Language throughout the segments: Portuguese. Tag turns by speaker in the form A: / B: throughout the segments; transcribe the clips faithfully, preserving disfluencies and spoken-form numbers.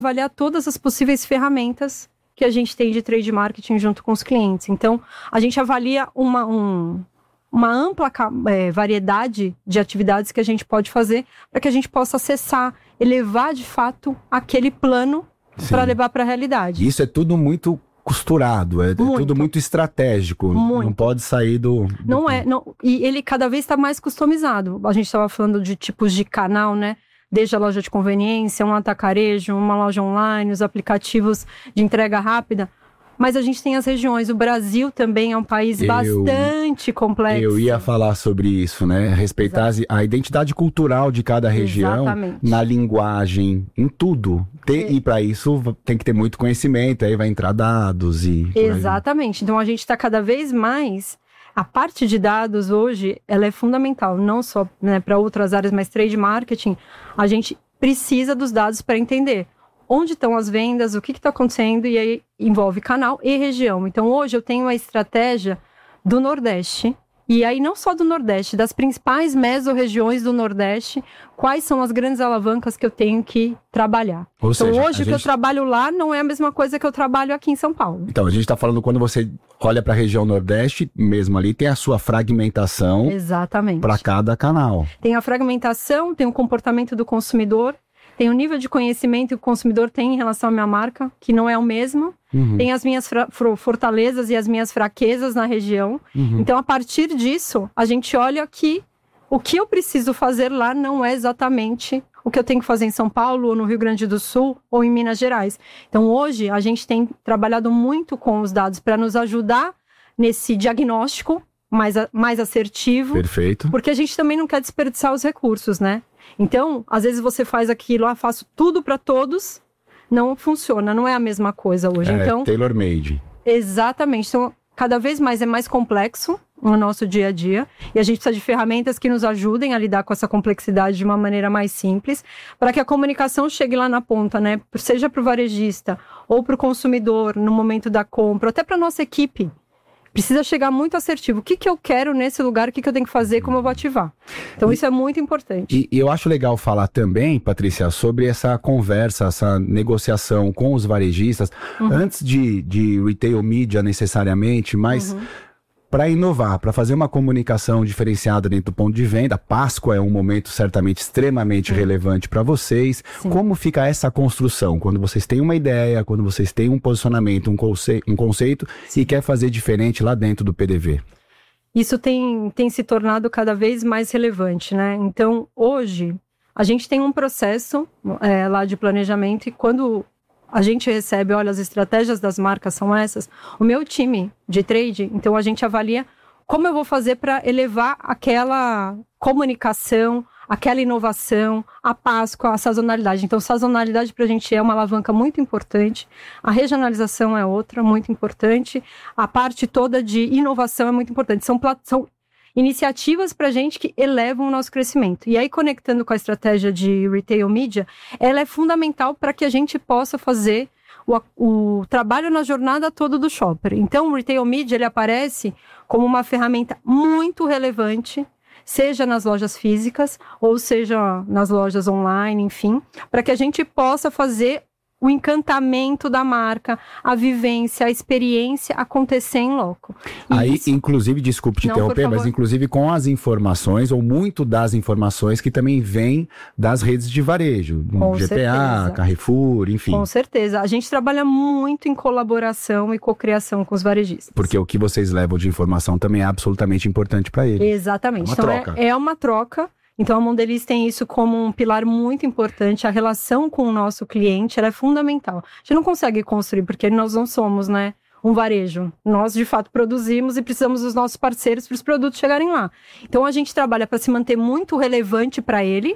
A: avaliar todas as possíveis ferramentas que a gente tem de trade marketing junto com os clientes. Então, a gente avalia uma, um, uma ampla é, variedade de atividades que a gente pode fazer para que a gente possa acessar, elevar de fato aquele plano para levar para a realidade.
B: Isso é tudo muito costurado, é, é tudo muito estratégico, muito. Não pode sair do... do...
A: Não é, não, e ele cada vez está mais customizado. A gente estava falando de tipos de canal, né? Desde a loja de conveniência, um atacarejo, uma loja online, os aplicativos de entrega rápida. Mas a gente tem as regiões. O Brasil também é um país eu, bastante complexo.
B: Eu ia falar sobre isso, né? Respeitar as, a identidade cultural de cada região, exatamente, na linguagem, em tudo. Ter, é. E para isso tem que ter muito conhecimento, aí vai entrar dados e...
A: Exatamente. Então a gente está cada vez mais... A parte de dados hoje, ela é fundamental, não só, né, para outras áreas, mas trade marketing, a gente precisa dos dados para entender onde estão as vendas, o que está acontecendo, e aí envolve canal e região. Então hoje eu tenho uma estratégia do Nordeste, e aí não só do Nordeste, das principais mesorregiões do Nordeste, quais são as grandes alavancas que eu tenho que trabalhar.
B: Ou
A: então
B: seja,
A: hoje o
B: gente...
A: que eu trabalho lá não é a mesma coisa que eu trabalho aqui em São Paulo.
B: Então a gente está falando quando você olha para a região Nordeste, mesmo ali tem a sua fragmentação.
A: Exatamente.
B: Para cada canal.
A: Tem a fragmentação, tem o comportamento do consumidor, tem o nível de conhecimento que o consumidor tem em relação à minha marca, que não é o mesmo. Uhum. Tem as minhas fra- fortalezas e as minhas fraquezas na região. Uhum. Então, a partir disso, a gente olha que o que eu preciso fazer lá não é exatamente o que eu tenho que fazer em São Paulo, ou no Rio Grande do Sul, ou em Minas Gerais. Então, hoje, a gente tem trabalhado muito com os dados para nos ajudar nesse diagnóstico mais, mais assertivo.
B: Perfeito.
A: Porque a gente também não quer desperdiçar os recursos, né? Então, às vezes você faz aquilo, ah, faço tudo para todos, não funciona, não é a mesma coisa hoje.
B: É,
A: então,
B: tailor-made.
A: Exatamente. Então, cada vez mais é mais complexo no nosso dia a dia, e a gente precisa de ferramentas que nos ajudem a lidar com essa complexidade de uma maneira mais simples, para que a comunicação chegue lá na ponta, né? Seja para o varejista ou para o consumidor no momento da compra, até para a nossa equipe. Precisa chegar muito assertivo. O que, que eu quero nesse lugar, o que, que eu tenho que fazer, como eu vou ativar. Então, e, isso é muito importante.
B: E, e eu acho legal falar também, Patrícia, sobre essa conversa, essa negociação com os varejistas, uhum, antes de, de retail media necessariamente, mas... Uhum. Para inovar, para fazer uma comunicação diferenciada dentro do ponto de venda. Páscoa é um momento certamente extremamente, sim, relevante para vocês. Sim. Como fica essa construção? Quando vocês têm uma ideia, quando vocês têm um posicionamento, um, conce- um conceito, sim, e quer fazer diferente lá dentro do P D V?
A: Isso tem, tem se tornado cada vez mais relevante, né? Então, hoje, a gente tem um processo é, lá de planejamento, e quando a gente recebe, olha, as estratégias das marcas são essas, o meu time de trade, então a gente avalia como eu vou fazer para elevar aquela comunicação, aquela inovação, a Páscoa, a sazonalidade. Então, sazonalidade para a gente é uma alavanca muito importante, a regionalização é outra, muito importante, a parte toda de inovação é muito importante. São, são iniciativas para a gente que elevam o nosso crescimento. E aí, conectando com a estratégia de retail media, ela é fundamental para que a gente possa fazer o, o trabalho na jornada toda do shopper. Então, o retail media, ele aparece como uma ferramenta muito relevante, seja nas lojas físicas ou seja nas lojas online, enfim, para que a gente possa fazer o encantamento da marca, a vivência, a experiência acontecer em loco.
B: E aí, isso... inclusive, desculpe te Não, interromper, mas inclusive com as informações, ou muito das informações que também vêm das redes de varejo, com G P A, certeza. Carrefour, enfim.
A: Com certeza. A gente trabalha muito em colaboração e cocriação com os varejistas.
B: Porque o que vocês levam de informação também é absolutamente importante para eles.
A: Exatamente.
B: É uma
A: então,
B: troca.
A: É, é uma troca. Então, a Mondelez tem isso como um pilar muito importante. A relação com o nosso cliente, ela é fundamental. A gente não consegue construir, porque nós não somos, né, um varejo. Nós, de fato, produzimos e precisamos dos nossos parceiros para os produtos chegarem lá. Então, a gente trabalha para se manter muito relevante para ele,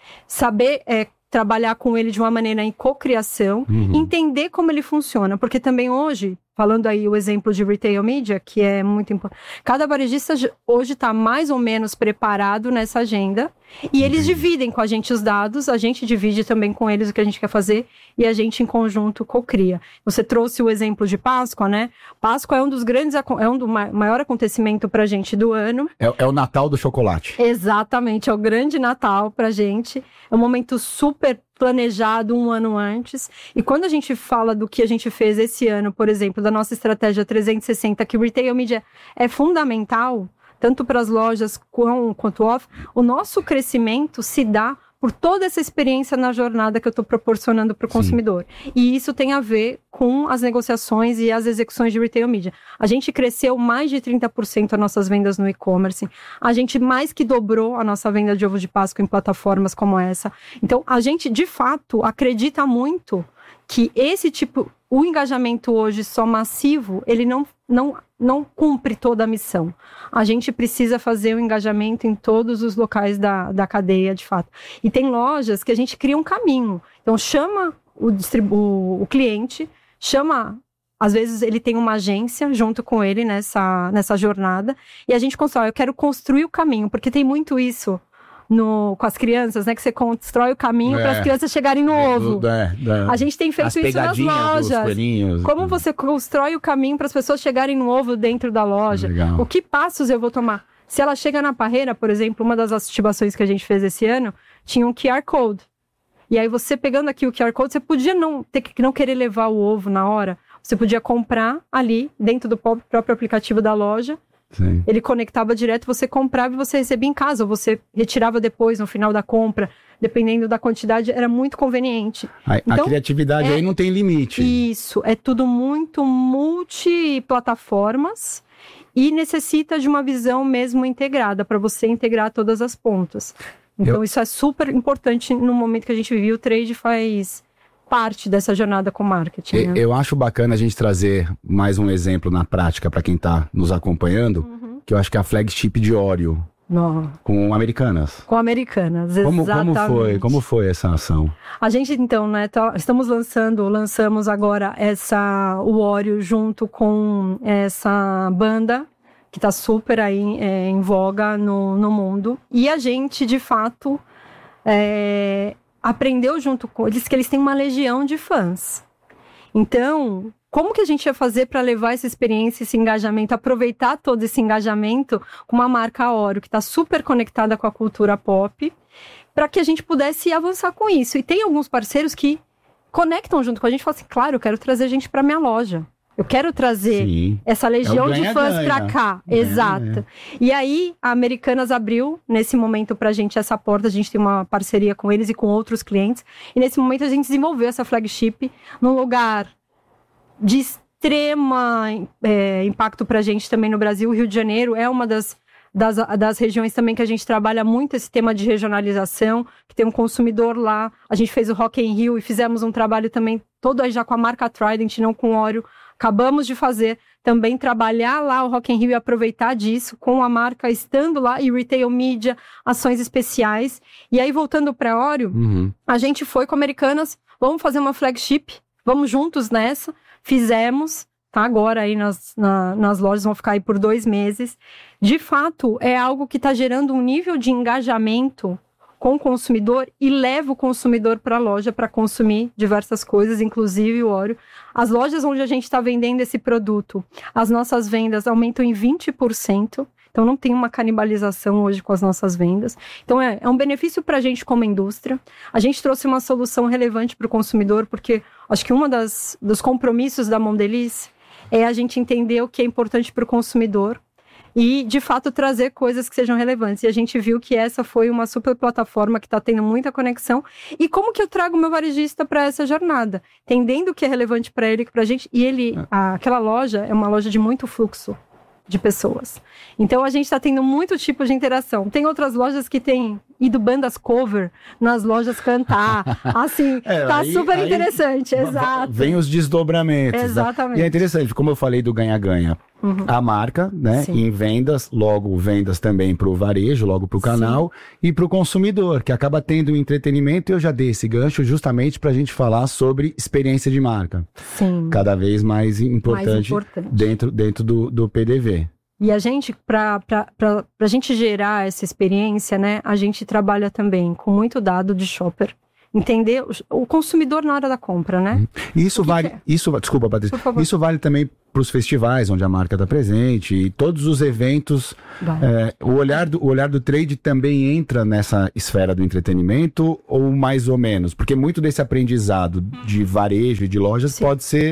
A: saber é, trabalhar com ele de uma maneira em cocriação, uhum, entender como ele funciona. Porque também hoje, falando aí o exemplo de retail media, que é muito importante, cada varejista hoje está mais ou menos preparado nessa agenda, e eles dividem com a gente os dados, a gente divide também com eles o que a gente quer fazer, e a gente em conjunto cocria. Você trouxe o exemplo de Páscoa, né? Páscoa é um dos grandes, é um do maior acontecimento pra gente do ano.
B: É, é o Natal do chocolate.
A: Exatamente, é o grande Natal pra gente, é um momento super planejado um ano antes. E quando a gente fala do que a gente fez esse ano, por exemplo, da nossa estratégia trezentos e sessenta, que o Retail Media é fundamental, tanto para as lojas quanto off, o nosso crescimento se dá por toda essa experiência na jornada que eu estou proporcionando para o consumidor. E isso tem a ver com as negociações e as execuções de Retail Media. A gente cresceu mais de trinta por cento as nossas vendas no e-commerce. A gente mais que dobrou a nossa venda de ovo de Páscoa em plataformas como essa. Então, a gente, de fato, acredita muito que esse tipo, o engajamento hoje só massivo, ele não, não, não cumpre toda a missão. A gente precisa fazer o engajamento em todos os locais da, da cadeia, de fato. E tem lojas que a gente cria um caminho. Então, chama o, distribu- o cliente, chama... Às vezes ele tem uma agência junto com ele nessa, nessa jornada. E a gente constrói, eu quero construir o caminho, porque tem muito isso... No, com as crianças, né? Que você constrói o caminho é. para as crianças chegarem no é, ovo. É, é. A gente tem feito isso nas lojas. Como você constrói o caminho para as pessoas chegarem no ovo dentro da loja? Legal. O que passos eu vou tomar? Se ela chega na parreira, por exemplo, uma das ativações que a gente fez esse ano, tinha um Q R Code. E aí você pegando aqui o Q R Code, você podia não, ter que, não querer levar o ovo na hora. Você podia comprar ali, dentro do próprio aplicativo da loja. Sim. Ele conectava direto, você comprava e você recebia em casa, ou você retirava depois, no final da compra, dependendo da quantidade, era muito conveniente.
B: A, então, a criatividade é, aí não tem limite.
A: Isso, é tudo muito multiplataformas e necessita de uma visão mesmo integrada, para você integrar todas as pontas. Então eu... isso é super importante no momento que a gente vive, o trade faz... parte dessa jornada com marketing. Né?
B: Eu acho bacana a gente trazer mais um exemplo na prática para quem está nos acompanhando, uhum. que eu acho que é a flagship de Oreo, no. com Americanas.
A: Com Americanas,
B: como,
A: exatamente.
B: Como foi, como foi essa ação?
A: A gente, então, né, tá, estamos lançando, lançamos agora essa, o Oreo junto com essa banda, que está super aí é, em voga no, no mundo. E a gente, de fato, é, aprendeu junto com eles que eles têm uma legião de fãs. Então, como que a gente ia fazer para levar essa experiência, esse engajamento, aproveitar todo esse engajamento com uma marca Oreo, que está super conectada com a cultura pop, para que a gente pudesse avançar com isso. E tem alguns parceiros que conectam junto com a gente e falam assim, claro, eu quero trazer gente para minha loja. Eu quero trazer Sim. essa legião é de fãs para cá. Ganha, Exato. Ganha. E aí, a Americanas abriu, nesse momento, pra gente essa porta. A gente tem uma parceria com eles e com outros clientes. E nesse momento, a gente desenvolveu essa flagship num lugar de extrema é, impacto pra gente também no Brasil. O Rio de Janeiro é uma das, das, das regiões também que a gente trabalha muito esse tema de regionalização, que tem um consumidor lá. A gente fez o Rock in Rio e fizemos um trabalho também todo aí já com a marca Trident, não com Oreo. Acabamos de fazer também trabalhar lá o Rock in Rio e aproveitar disso com a marca estando lá e Retail Media, ações especiais. E aí, voltando para a Oreo, uhum. a gente foi com Americanas, vamos fazer uma flagship, vamos juntos nessa, fizemos, tá agora aí nas, na, nas lojas, vão ficar aí por dois meses. De fato, é algo que está gerando um nível de engajamento com o consumidor e leva o consumidor para a loja para consumir diversas coisas, inclusive o Oreo. As lojas onde a gente está vendendo esse produto, as nossas vendas aumentam em vinte por cento, então não tem uma canibalização hoje com as nossas vendas. Então é, é um benefício para a gente como indústria. A gente trouxe uma solução relevante para o consumidor, porque acho que um dos compromissos da Mondelez é a gente entender o que é importante para o consumidor, e, de fato, trazer coisas que sejam relevantes. E a gente viu que essa foi uma super plataforma que está tendo muita conexão. E como que eu trago o meu varejista para essa jornada? Entendendo o que é relevante para ele e para a gente. E ele, a, aquela loja é uma loja de muito fluxo de pessoas. Então, a gente está tendo muito tipo de interação. Tem outras lojas que têm ido bandas cover nas lojas cantar. Assim, é, tá aí, super aí interessante. Exato.
B: Vem os desdobramentos.
A: Exatamente.
B: Né? E é interessante, como eu falei do ganha-ganha. Uhum. A marca, né, Sim. em vendas, logo vendas também para o varejo, logo para o canal Sim. e para o consumidor, que acaba tendo um entretenimento. E eu já dei esse gancho justamente para a gente falar sobre experiência de marca.
A: Sim.
B: Cada vez mais importante,
A: mais importante.
B: dentro, dentro do, do P D V.
A: E a gente, para a gente gerar essa experiência, né, a gente trabalha também com muito dado de shopper. Entender o consumidor na hora da compra, né?
B: Isso vale, é? isso, desculpa, Patrícia, isso vale também para os festivais onde a marca está presente e todos os eventos. É, o, olhar do, o olhar do trade também entra nessa esfera do entretenimento ou mais ou menos? Porque muito desse aprendizado de varejo e de lojas Sim. pode ser...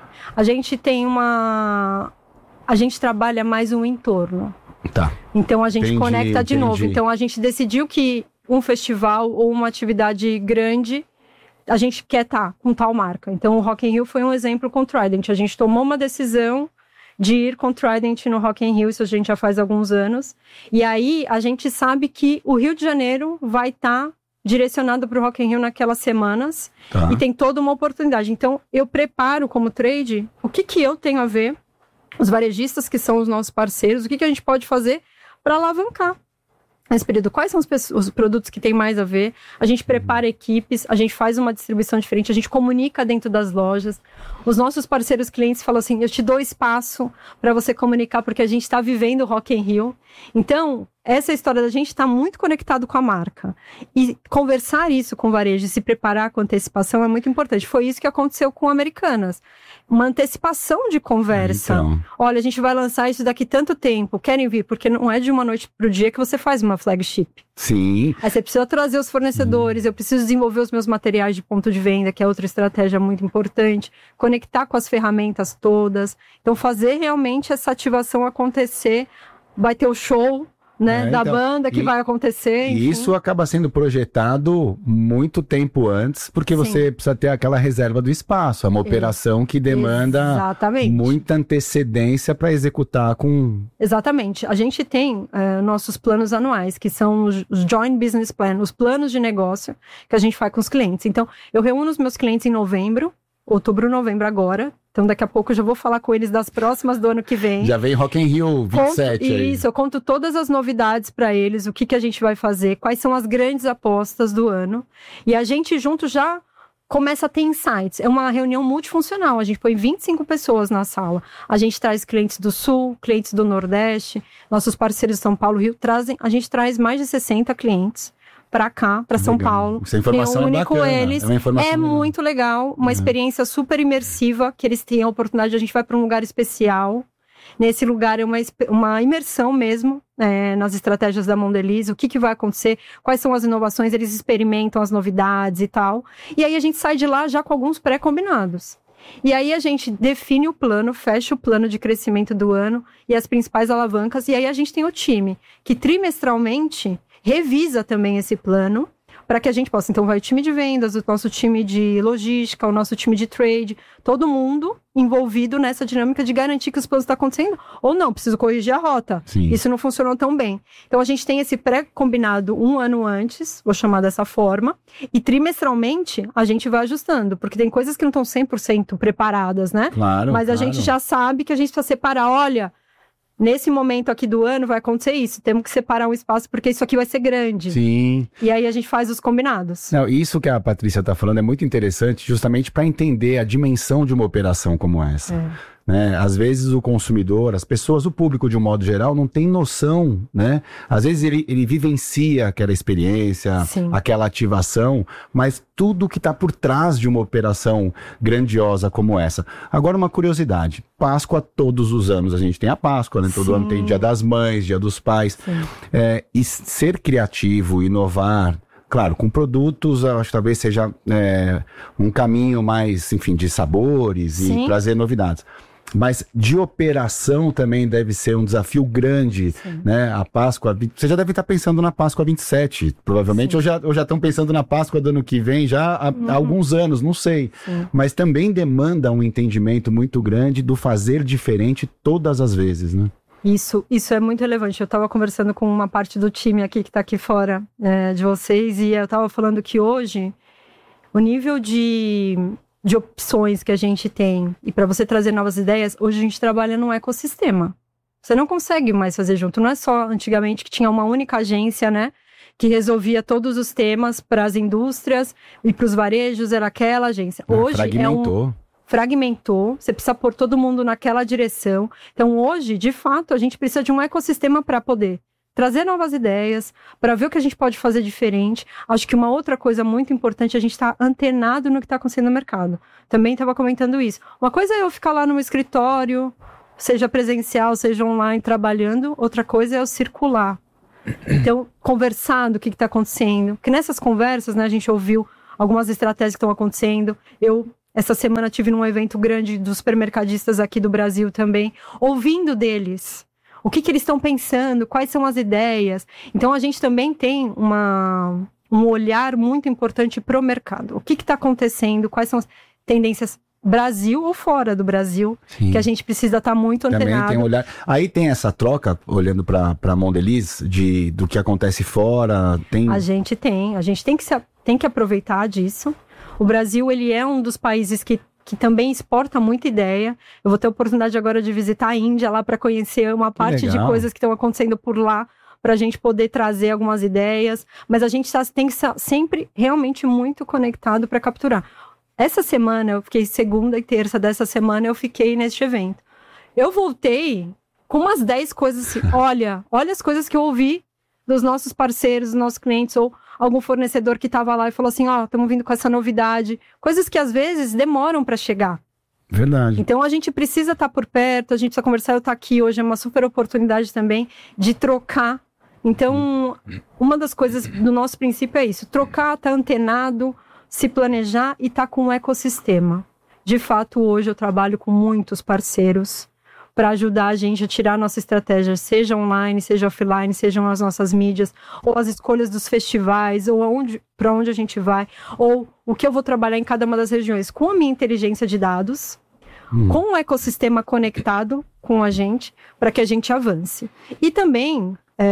A: A gente tem uma... A gente trabalha mais um entorno.
B: Tá.
A: Então a gente entendi, conecta de
B: entendi.
A: novo. Então a gente decidiu que um festival ou uma atividade grande... a gente quer estar com tal marca. Então, o Rock in Rio foi um exemplo com o Trident. A gente tomou uma decisão de ir com o Trident no Rock in Rio, isso a gente já faz alguns anos. E aí, a gente sabe que o Rio de Janeiro vai estar direcionado para o Rock in Rio naquelas semanas. Tá. E tem toda uma oportunidade. Então, eu preparo como trade o que, que eu tenho a ver, os varejistas que são os nossos parceiros, o que, que a gente pode fazer para alavancar nesse período. Quais são os, os produtos que tem mais a ver? A gente prepara equipes, a gente faz uma distribuição diferente, a gente comunica dentro das lojas. Os nossos parceiros clientes falam assim, eu te dou espaço para você comunicar, porque a gente está vivendo o Rock in Rio. Então, essa história da gente estar tá muito conectado com a marca. E conversar isso com o varejo e se preparar com antecipação é muito importante. Foi isso que aconteceu com Americanas. Uma antecipação de conversa. Então. Olha, a gente vai lançar isso daqui tanto tempo. Querem vir? Porque não é de uma noite para o dia que você faz uma flagship.
B: Sim.
A: Aí você precisa trazer os fornecedores, hum. eu preciso desenvolver os meus materiais de ponto de venda, que é outra estratégia muito importante. Conectar com as ferramentas todas. Então, fazer realmente essa ativação acontecer. Vai ter o show... Né, é, da então, banda que e, vai acontecer.
B: E isso acaba sendo projetado muito tempo antes, porque Sim. você precisa ter aquela reserva do espaço. É uma operação que demanda Exatamente. muita antecedência para executar com...
A: Exatamente. A gente tem é, nossos planos anuais, que são os, os Joint Business Plan, os planos de negócio que a gente faz com os clientes. Então, eu reúno os meus clientes em novembro, outubro, novembro agora. Então, daqui a pouco eu já vou falar com eles das próximas do ano que vem.
B: Já vem Rock in Rio vinte e sete
A: conto,
B: aí.
A: Isso, eu conto todas as novidades para eles, o que, que a gente vai fazer, quais são as grandes apostas do ano. E a gente junto já começa a ter insights. É uma reunião multifuncional, a gente põe vinte e cinco pessoas na sala. A gente traz clientes do Sul, clientes do Nordeste, nossos parceiros de São Paulo, Rio, trazem, a gente traz mais de sessenta clientes para cá, para São Paulo.
B: Essa informação
A: reúne
B: é bacana.
A: com eles. É, é legal. Muito legal, uma uhum. experiência super imersiva, que eles têm a oportunidade, a gente vai para um lugar especial. Nesse lugar é uma, uma imersão mesmo, é, nas estratégias da Mondelez, o que, que vai acontecer, quais são as inovações, eles experimentam as novidades e tal. E aí a gente sai de lá já com alguns pré-combinados. E aí a gente define o plano, fecha o plano de crescimento do ano e as principais alavancas, e aí a gente tem o time, que trimestralmente revisa também esse plano, para que a gente possa, então vai o time de vendas, o nosso time de logística, o nosso time de trade, todo mundo envolvido nessa dinâmica de garantir que os planos estão acontecendo, ou não, preciso corrigir a rota. Sim. Isso não funcionou tão bem. Então a gente tem esse pré-combinado um ano antes, vou chamar dessa forma, e trimestralmente a gente vai ajustando, porque tem coisas que não estão cem por cento preparadas, né?
B: Claro,
A: Mas a
B: claro.
A: gente já sabe que a gente precisa separar, olha... Nesse momento aqui do ano vai acontecer isso. Temos que separar um espaço porque isso aqui vai ser grande.
B: Sim.
A: E aí a gente faz os combinados.
B: Não, isso que a Patrícia está falando é muito interessante justamente para entender a dimensão de uma operação como essa. É. Né? Às vezes o consumidor, as pessoas, o público de um modo geral não tem noção, né? Às vezes ele, ele vivencia aquela experiência, Sim. aquela ativação, mas tudo que está por trás de uma operação grandiosa como essa. Agora uma curiosidade, Páscoa todos os anos, a gente tem a Páscoa, né? Todo Sim. ano tem Dia das Mães, Dia dos Pais, é, e ser criativo, inovar, claro, com produtos, eu acho que talvez seja é, um caminho mais, enfim, de sabores Sim. e trazer novidades. Mas de operação também deve ser um desafio grande, Sim. né? A Páscoa, você já deve estar pensando na Páscoa vinte e sete, provavelmente, ou já, ou já estão pensando na Páscoa do ano que vem, já há, uhum. há alguns anos, não sei. Sim. Mas também demanda um entendimento muito grande do fazer diferente todas as vezes, né?
A: Isso, isso é muito relevante. Eu estava conversando com uma parte do time aqui que está aqui fora é, de vocês, e eu estava falando que hoje o nível de... de opções que a gente tem, e para você trazer novas ideias, hoje a gente trabalha num ecossistema. Você não consegue mais fazer junto, não é só antigamente que tinha uma única agência, né, que resolvia todos os temas para as indústrias e para os varejos, era aquela agência. Hoje
B: fragmentou.
A: é um... Fragmentou, você precisa pôr todo mundo naquela direção. Então hoje, de fato, a gente precisa de um ecossistema para poder trazer novas ideias, para ver o que a gente pode fazer diferente. Acho que uma outra coisa muito importante é a gente estar tá antenado no que está acontecendo no mercado. Também estava comentando isso. Uma coisa é eu ficar lá no escritório, seja presencial, seja online, trabalhando. Outra coisa é eu circular. Então, conversar do que está acontecendo. Porque nessas conversas, né, a gente ouviu algumas estratégias que estão acontecendo. Eu, essa semana, tive num evento grande dos supermercadistas aqui do Brasil também, ouvindo deles. O que, que eles estão pensando, quais são as ideias. Então, a gente também tem uma, um olhar muito importante para o mercado. O que está acontecendo, quais são as tendências Brasil ou fora do Brasil, Sim. que a gente precisa estar tá muito
B: também
A: antenado.
B: Tem um olhar. Aí tem essa troca, olhando para a Mondelez, de, do que acontece fora? Tem...
A: A gente tem, a gente tem que, se, tem que aproveitar disso. O Brasil, ele é um dos países que que também exporta muita ideia. Eu vou ter a oportunidade agora de visitar a Índia lá para conhecer uma parte de coisas que estão acontecendo por lá, para a gente poder trazer algumas ideias. Mas a gente tá, tem que estar sempre realmente muito conectado para capturar. Essa semana, eu fiquei segunda e terça dessa semana, eu fiquei neste evento. Eu voltei com umas dez coisas assim. Olha, olha as coisas que eu ouvi dos nossos parceiros, dos nossos clientes, ou algum fornecedor que estava lá e falou assim, ó, oh, estamos vindo com essa novidade. Coisas que às vezes demoram para chegar.
B: Verdade.
A: Então a gente precisa estar tá por perto, a gente precisa conversar. Eu estou aqui hoje, é uma super oportunidade também de trocar. Então, uma das coisas do nosso princípio é isso, trocar, estar tá antenado, se planejar e estar tá com um ecossistema. De fato, hoje eu trabalho com muitos parceiros para ajudar a gente a tirar a nossa estratégia, seja online, seja offline, sejam as nossas mídias, ou as escolhas dos festivais, ou para onde a gente vai, ou o que eu vou trabalhar em cada uma das regiões, com a minha inteligência de dados, hum. com o ecossistema conectado com a gente, para que a gente avance. E também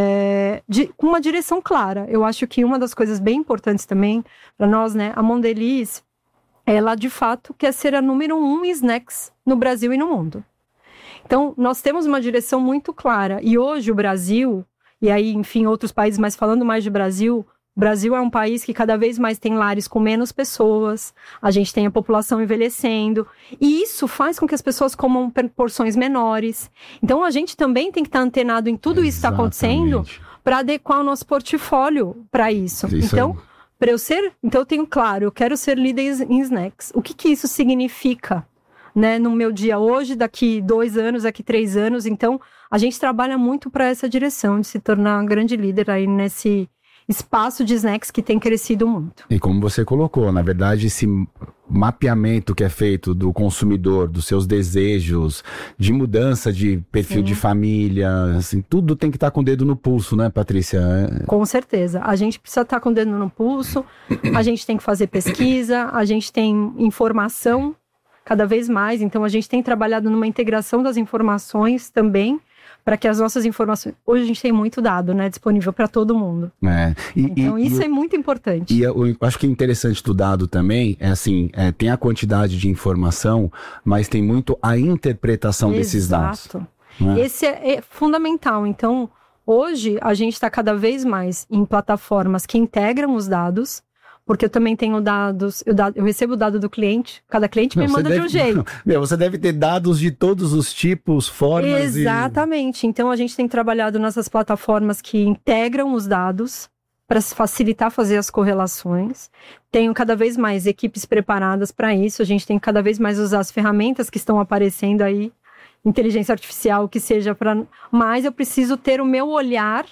A: é, de, com uma direção clara. Eu acho que uma das coisas bem importantes também para nós, né, a Mondelez, ela de fato quer ser a número um em snacks no Brasil e no mundo. Então, nós temos uma direção muito clara. E hoje o Brasil, e aí, enfim, outros países, mas falando mais de Brasil, o Brasil é um país que cada vez mais tem lares com menos pessoas, a gente tem a população envelhecendo, e isso faz com que as pessoas comam porções menores. Então, a gente também tem que estar antenado em tudo isso que está acontecendo para adequar o nosso portfólio para isso. isso. Então, para eu ser... Então, eu tenho claro, eu quero ser líder em snacks. O que, que isso significa? Né, no meu dia hoje, daqui dois anos, daqui três anos. Então, a gente trabalha muito para essa direção, de se tornar um grande líder aí nesse espaço de snacks que tem crescido muito.
B: E como você colocou, na verdade, esse mapeamento que é feito do consumidor, dos seus desejos, de mudança de perfil Sim. de família, assim, tudo tem que estar com o dedo no pulso, né, Patrícia?
A: Com certeza. A gente precisa estar com o dedo no pulso, a gente tem que fazer pesquisa, a gente tem informação cada vez mais, então a gente tem trabalhado numa integração das informações também, para que as nossas informações... Hoje a gente tem muito dado, né, disponível para todo mundo.
B: É. E,
A: então
B: e,
A: isso
B: e,
A: é muito importante.
B: E eu, eu acho que é interessante do dado também, é assim, é, tem a quantidade de informação, mas tem muito a interpretação
A: Exato.
B: desses dados. Né?
A: Esse é, é fundamental. Então, hoje a gente está cada vez mais em plataformas que integram os dados, porque eu também tenho dados, eu, da, eu recebo o dado do cliente, cada cliente me não, manda
B: deve,
A: de um jeito.
B: Não, meu, você deve ter dados de todos os tipos, formas.
A: Exatamente. E... Então a gente tem trabalhado nessas plataformas que integram os dados para facilitar fazer as correlações. Tenho cada vez mais equipes preparadas para isso, a gente tem cada vez mais usar as ferramentas que estão aparecendo aí, inteligência artificial, que seja para... Mas eu preciso ter o meu olhar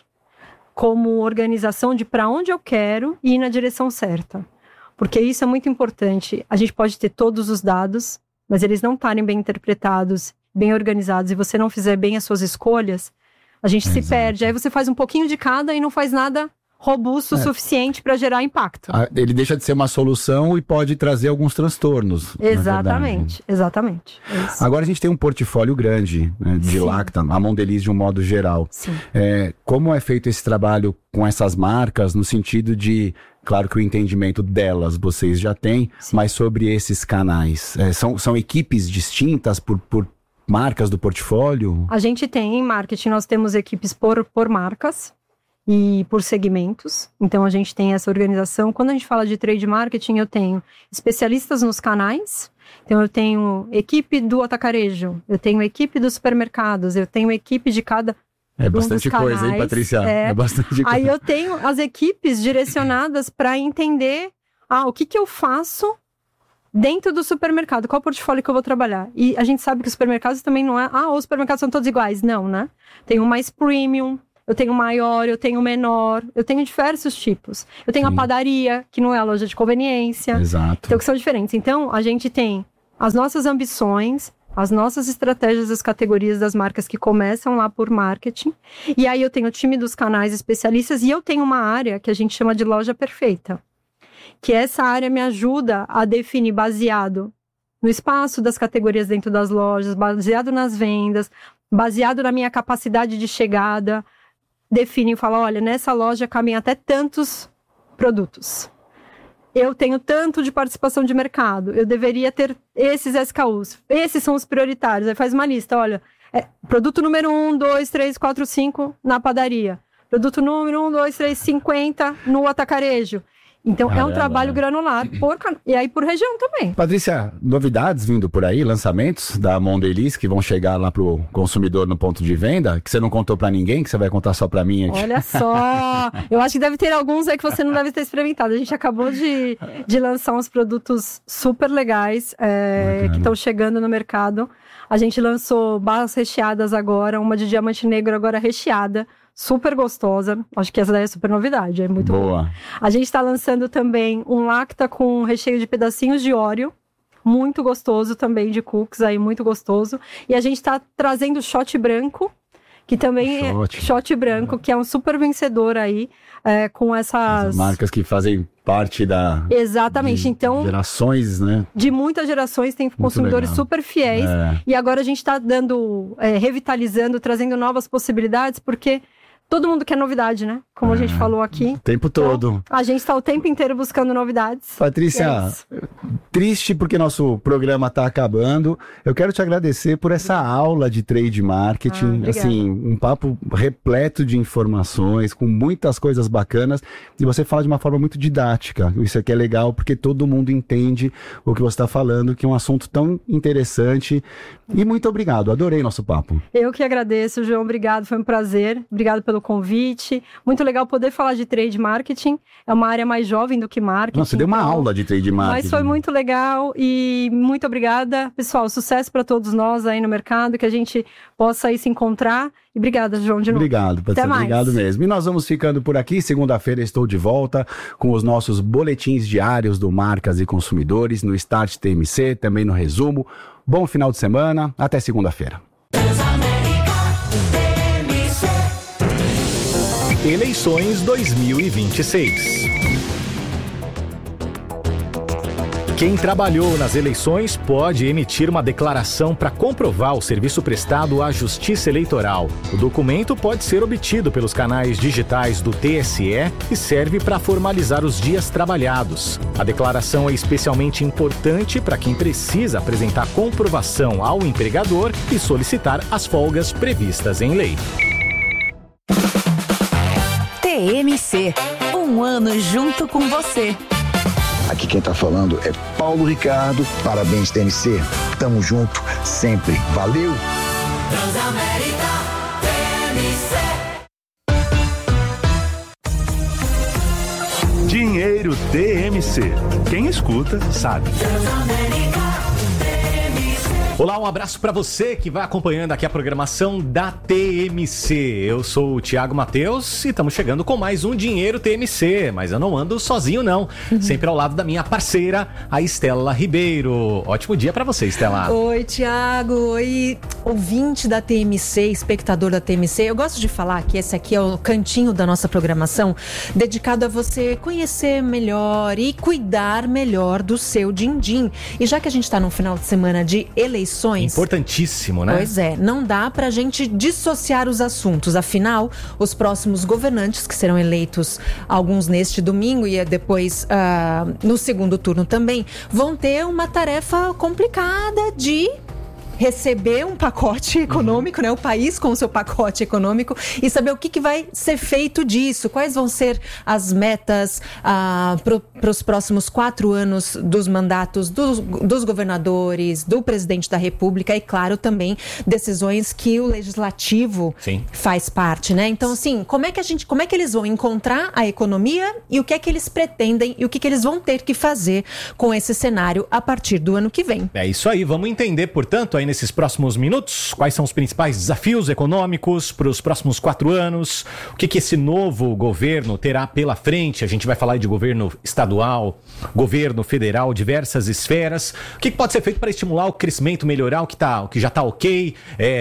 A: como organização de para onde eu quero e ir na direção certa. Porque isso é muito importante. A gente pode ter todos os dados, mas eles não estarem bem interpretados, bem organizados, e você não fizer bem as suas escolhas, a gente Exato. se perde. Aí você faz um pouquinho de cada e não faz nada robusto o é. suficiente para gerar impacto.
B: Ele deixa de ser uma solução e pode trazer alguns transtornos.
A: Exatamente, exatamente. É
B: Agora a gente tem um portfólio grande, né, de Sim. Lacta, a Mondelez de um modo geral. É, como é feito esse trabalho com essas marcas, no sentido de, claro que o entendimento delas vocês já têm, Sim. mas sobre esses canais? É, são, são equipes distintas por, por marcas do portfólio?
A: A gente tem em marketing, nós temos equipes por, por marcas e por segmentos. Então a gente tem essa organização. Quando a gente fala de trade marketing, eu tenho especialistas nos canais. Então eu tenho equipe do atacarejo, eu tenho equipe dos supermercados, eu tenho equipe de cada
B: É bastante um coisa, hein, Patrícia?
A: É,
B: é bastante coisa.
A: Aí eu tenho as equipes direcionadas para entender ah, o que, que eu faço dentro do supermercado, qual portfólio que eu vou trabalhar. E a gente sabe que os supermercados também não é... Ah, os supermercados são todos iguais. Não, né? Tem um mais premium, eu tenho maior, eu tenho menor, eu tenho diversos tipos. Eu tenho Sim. a padaria, que não é a loja de conveniência.
B: Exato.
A: Então, que são diferentes. Então, a gente tem as nossas ambições, as nossas estratégias das categorias das marcas que começam lá por marketing. E aí eu tenho o time dos canais especialistas e eu tenho uma área que a gente chama de loja perfeita. Que essa área me ajuda a definir baseado no espaço das categorias dentro das lojas, baseado nas vendas, baseado na minha capacidade de chegada, definir e falar, olha, nessa loja cabem até tantos produtos. Eu tenho tanto de participação de mercado, eu deveria ter esses S K Us, esses são os prioritários. Aí faz uma lista, olha, é, produto número um, dois, três, quatro, cinco na padaria. Produto número um, dois, três, cinquenta no atacarejo. Então, Caramba. é um trabalho granular, por, e aí por região também.
B: Patrícia, novidades vindo por aí, lançamentos da Mondelez que vão chegar lá pro consumidor no ponto de venda, que você não contou pra ninguém, que você vai contar só pra mim aqui.
A: Olha só, eu acho que deve ter alguns aí que você não deve ter experimentado. A gente acabou de, de lançar uns produtos super legais, é, que estão chegando no mercado. A gente lançou barras recheadas agora, uma de diamante negro agora recheada, super gostosa. Acho que essa daí é super novidade, é muito boa. Bom. A gente está lançando também um lacta com recheio de pedacinhos de Oreo, muito gostoso também, de cookies aí, muito gostoso. E a gente está trazendo shot branco, que também shot. é shot branco, que é um super vencedor aí, é, com essas...
B: As marcas que fazem parte da...
A: Exatamente, então...
B: Gerações, né?
A: De muitas gerações, tem muito consumidores legal. super fiéis. É. E agora a gente está dando, é, revitalizando, trazendo novas possibilidades, porque... Todo mundo quer novidade, né? Como é, a gente falou aqui.
B: O tempo todo.
A: Então, a gente está o tempo inteiro buscando novidades.
B: Patrícia, é triste porque nosso programa está acabando. Eu quero te agradecer por essa aula de trade marketing. Ah, assim, um papo repleto de informações, com muitas coisas bacanas. E você fala de uma forma muito didática. Isso aqui é legal porque todo mundo entende o que você está falando, que é um assunto tão interessante. E muito obrigado. Adorei nosso papo.
A: Eu que agradeço, João. Obrigado. Foi um prazer. Obrigado pelo convite. Muito legal poder falar de trade marketing. É uma área mais jovem do que marketing.
B: Nossa, você deu uma
A: então,
B: aula de trade marketing.
A: Mas foi muito legal e muito obrigada. Pessoal, sucesso para todos nós aí no mercado, que a gente possa aí se encontrar. E obrigada, João, de novo.
B: Obrigado, Patrícia. Obrigado mesmo. E nós vamos ficando por aqui. Segunda-feira estou de volta com os nossos boletins diários do Marcas e Consumidores no Start T M C, também no Resumo. Bom final de semana. Até segunda-feira.
C: Eleições dois mil e vinte e seis. Quem trabalhou nas eleições pode emitir uma declaração para comprovar o serviço prestado à Justiça Eleitoral. O documento pode ser obtido pelos canais digitais do T S E e serve para formalizar os dias trabalhados. A declaração é especialmente importante para quem precisa apresentar comprovação ao empregador e solicitar as folgas previstas em lei.
D: T M C, um ano junto com você.
E: Aqui quem tá falando é Paulo Ricardo. Parabéns, T M C. Tamo junto sempre. Valeu!
F: Transamérica T M C. Dinheiro T M C. Quem escuta sabe. Transamérica.
C: Olá, um abraço para você que vai acompanhando aqui a programação da T M C. Eu sou o Thiago Matheus e estamos chegando com mais um Dinheiro T M C, mas eu não ando sozinho não, uhum. sempre ao lado da minha parceira, a Estela Ribeiro. Ótimo dia para você, Estela.
G: Oi, Thiago. Oi, ouvinte da T M C, espectador da T M C. Eu gosto de falar que esse aqui é o cantinho da nossa programação dedicado a você conhecer melhor e cuidar melhor do seu din-din. E já que a gente está no final de semana de eleições,
C: importantíssimo, né?
G: Pois é, não dá pra gente dissociar os assuntos. Afinal, os próximos governantes que serão eleitos, alguns neste domingo e depois uh, no segundo turno também, vão ter uma tarefa complicada de receber um pacote econômico, uhum. né? O país com o seu pacote econômico e saber o que, que vai ser feito disso, quais vão ser as metas ah, para os próximos quatro anos dos mandatos dos, dos governadores, do presidente da República e, claro, também decisões que o legislativo Sim. faz parte, né? Então, assim, como é que a gente, como é que eles vão encontrar a economia e o que é que eles pretendem e o que, que eles vão ter que fazer com esse cenário a partir do ano que vem?
C: É isso aí, vamos entender, portanto, aí nesses próximos minutos, quais são os principais desafios econômicos para os próximos quatro anos, o que, que esse novo governo terá pela frente. A gente vai falar de governo estadual, governo federal, diversas esferas. O que, que pode ser feito para estimular o crescimento, melhorar o que, tá, o que já está ok,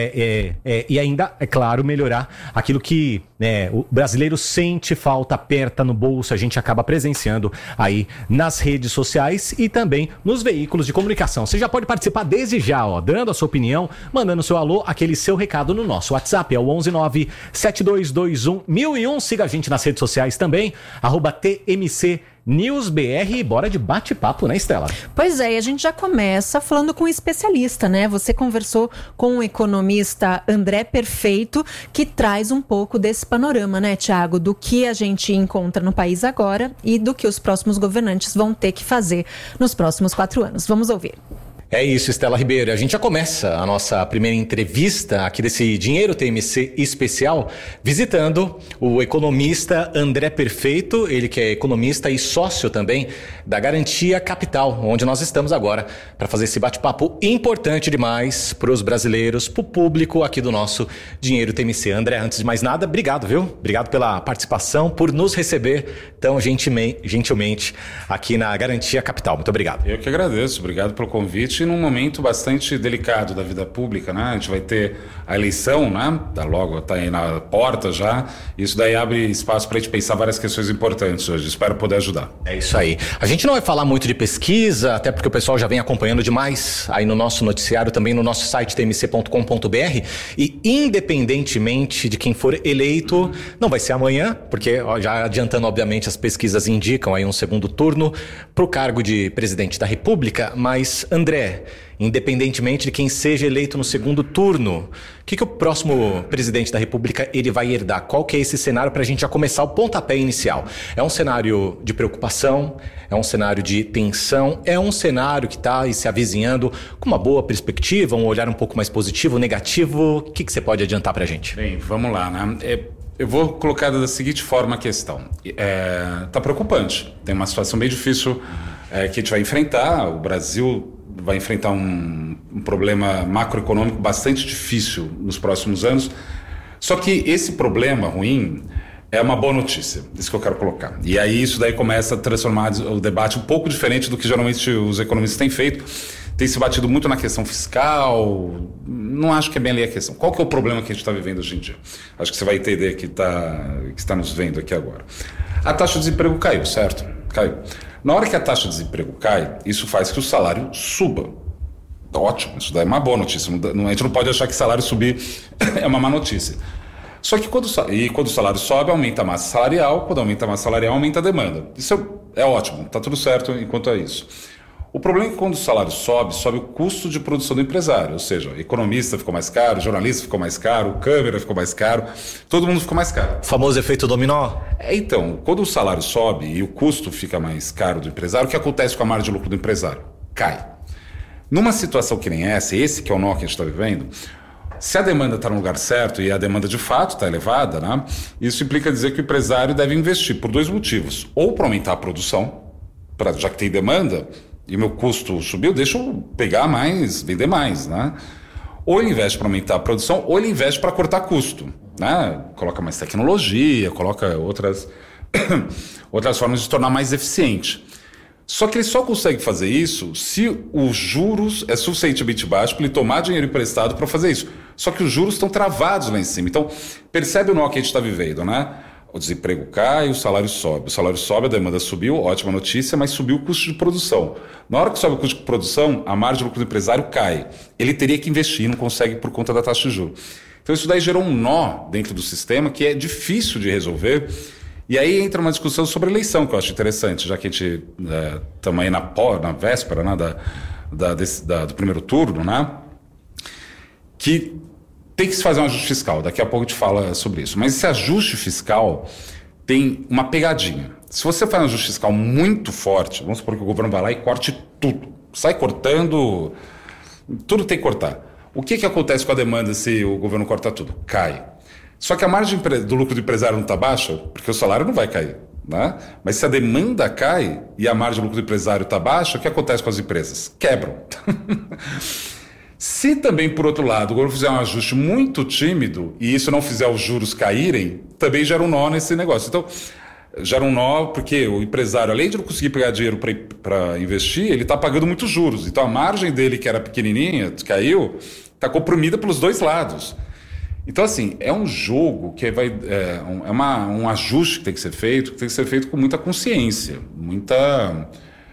C: é, é, é, e ainda, é claro, melhorar aquilo que é, o brasileiro sente falta, aperta no bolso, a gente acaba presenciando aí nas redes sociais e também nos veículos de comunicação. Você já pode participar desde já, ó, dando a sua opinião, mandando seu alô, aquele seu recado no nosso WhatsApp, é o onze nove sete dois dois um mil e um. Siga a gente nas redes sociais também, arroba T M C News B R, e bora de bate-papo, né, Estela?
G: Pois é, e a gente já começa falando com um especialista, né? Você conversou com o economista André Perfeito, que traz um pouco desse panorama, né, Thiago? Do que a gente encontra no país agora e do que os próximos governantes vão ter que fazer nos próximos quatro anos. Vamos ouvir.
C: É isso, Estela Ribeiro. A gente já começa a nossa primeira entrevista aqui desse Dinheiro T M C especial visitando o economista André Perfeito, ele que é economista e sócio também da Garantia Capital, onde nós estamos agora para fazer esse bate-papo importante demais para os brasileiros, para o público aqui do nosso Dinheiro T M C. André, antes de mais nada, obrigado, viu? Obrigado pela participação, por nos receber tão gentilmente aqui na Garantia Capital. Muito obrigado.
H: Eu que agradeço. Obrigado pelo convite. Num momento bastante delicado da vida pública, né? A gente vai ter a eleição, né? Tá logo, tá aí na porta já. Isso daí abre espaço para a gente pensar várias questões importantes hoje. Espero poder ajudar.
C: É isso aí. A gente não vai falar muito de pesquisa, até porque o pessoal já vem acompanhando demais aí no nosso noticiário, também no nosso site t m c ponto com ponto b r. E independentemente de quem for eleito, não vai ser amanhã, porque ó, já adiantando, obviamente, as pesquisas indicam aí um segundo turno para o cargo de presidente da República. Mas, André, independentemente de quem seja eleito no segundo turno, o que, que o próximo presidente da República ele vai herdar? Qual que é esse cenário para a gente já começar o pontapé inicial? É um cenário de preocupação? É um cenário de tensão? É um cenário que está se avizinhando com uma boa perspectiva, um olhar um pouco mais positivo, negativo? O que, que você pode adiantar para a gente?
H: Bem, vamos lá, né? É... Eu vou colocar da seguinte forma a questão. É, tá preocupante. Tem uma situação bem difícil é, que a gente vai enfrentar. O Brasil vai enfrentar um, um problema macroeconômico bastante difícil nos próximos anos. Só que esse problema ruim é uma boa notícia. Isso que eu quero colocar. E aí isso daí começa a transformar o debate um pouco diferente do que geralmente os economistas têm feito. Tem se batido muito na questão fiscal, não acho que é bem ali a questão. Qual que é o problema que a gente está vivendo hoje em dia? Acho que você vai entender que está que está nos vendo aqui agora. A taxa de desemprego caiu, certo? Caiu. Na hora que a taxa de desemprego cai, isso faz que o salário suba. Ótimo, isso daí é uma boa notícia. Não, a gente não pode achar que salário subir é uma má notícia. Só que quando, e quando o salário sobe, aumenta a massa salarial. Quando aumenta a massa salarial, aumenta a demanda. Isso é, é ótimo, está tudo certo enquanto é isso. O problema é que quando o salário sobe, sobe o custo de produção do empresário. Ou seja, o economista ficou mais caro, o jornalista ficou mais caro, o câmera ficou mais caro, todo mundo ficou mais caro.
C: O famoso efeito dominó?
H: É, então, quando o salário sobe e o custo fica mais caro do empresário, o que acontece com a margem de lucro do empresário? Cai. Numa situação que nem essa, esse que é o nó que a gente está vivendo, se a demanda está no lugar certo e a demanda de fato está elevada, né, isso implica dizer que o empresário deve investir por dois motivos. Ou para aumentar a produção, pra, já que tem demanda e meu custo subiu, deixa eu pegar mais, vender mais, né? Ou ele investe para aumentar a produção, ou ele investe para cortar custo, né? Coloca mais tecnologia, coloca outras, outras formas de se tornar mais eficiente. Só que ele só consegue fazer isso se os juros é suficientemente baixo para ele tomar dinheiro emprestado para fazer isso. Só que os juros estão travados lá em cima. Então, percebe o nó que a gente está vivendo, né? O desemprego cai, o salário sobe. O salário sobe, a demanda subiu, ótima notícia, mas subiu o custo de produção. Na hora que sobe o custo de produção, a margem de lucro do empresário cai. Ele teria que investir, não consegue por conta da taxa de juros. Então isso daí gerou um nó dentro do sistema que é difícil de resolver. E aí entra uma discussão sobre eleição, que eu acho interessante, já que a gente estamos é, aí na, na véspera, né, da, da, desse, da, do primeiro turno, né? que tem que se fazer um ajuste fiscal. Daqui a pouco a gente fala sobre isso. Mas esse ajuste fiscal tem uma pegadinha. Se você faz um ajuste fiscal muito forte, vamos supor que o governo vai lá e corte tudo. Sai cortando, tudo tem que cortar. O que, que acontece com a demanda se o governo corta tudo? Cai. Só que a margem do lucro do empresário não está baixa, porque o salário não vai cair. Né? Mas se a demanda cai e a margem do lucro do empresário está baixa, o que acontece com as empresas? Quebram. Se também, por outro lado, o governo fizer um ajuste muito tímido e isso não fizer os juros caírem, também gera um nó nesse negócio. Então, gera um nó porque o empresário, além de não conseguir pegar dinheiro para investir, ele está pagando muitos juros. Então, a margem dele, que era pequenininha, caiu, está comprimida pelos dois lados. Então, assim, é um jogo que vai, é, um, é uma, um ajuste que tem que ser feito, que tem que ser feito com muita consciência, muita,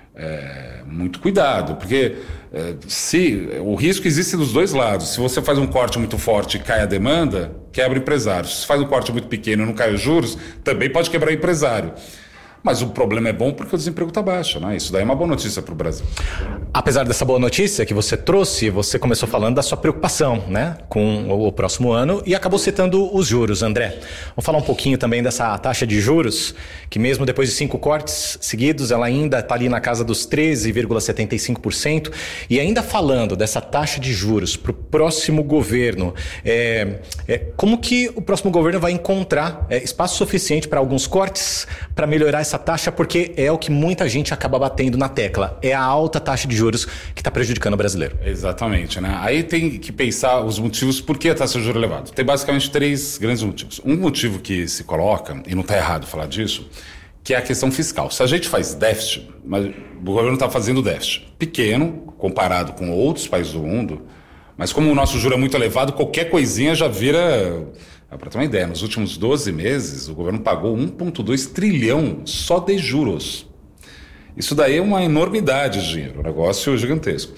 H: é, muito cuidado, porque é, se o risco existe dos dois lados. Se você faz um corte muito forte e cai a demanda, quebra o empresário. Se faz um corte muito pequeno e não cai os juros, também pode quebrar o empresário. Mas o problema é bom porque o desemprego está baixo, né? Isso daí é uma boa notícia para o Brasil.
C: Apesar dessa boa notícia que você trouxe, você começou falando da sua preocupação, né, com o próximo ano e acabou citando os juros, André. Vamos falar um pouquinho também dessa taxa de juros, que mesmo depois de cinco cortes seguidos, ela ainda está ali na casa dos treze vírgula setenta e cinco por cento. E ainda falando dessa taxa de juros para o próximo governo, é, é, como que o próximo governo vai encontrar é, espaço suficiente para alguns cortes, para melhorar essa taxa, porque é o que muita gente acaba batendo na tecla, é a alta taxa de juros que está prejudicando o brasileiro.
H: Exatamente, né? Aí tem que pensar os motivos por que a taxa de juros é elevada. Tem basicamente três grandes motivos. Um motivo que se coloca, e não está errado falar disso, que é a questão fiscal. Se a gente faz déficit, mas o governo está fazendo déficit pequeno, comparado com outros países do mundo, mas como o nosso juro é muito elevado, qualquer coisinha já vira... Para ter uma ideia, nos últimos doze meses, o governo pagou um vírgula dois trilhão só de juros. Isso daí é uma enormidade de dinheiro, um negócio gigantesco.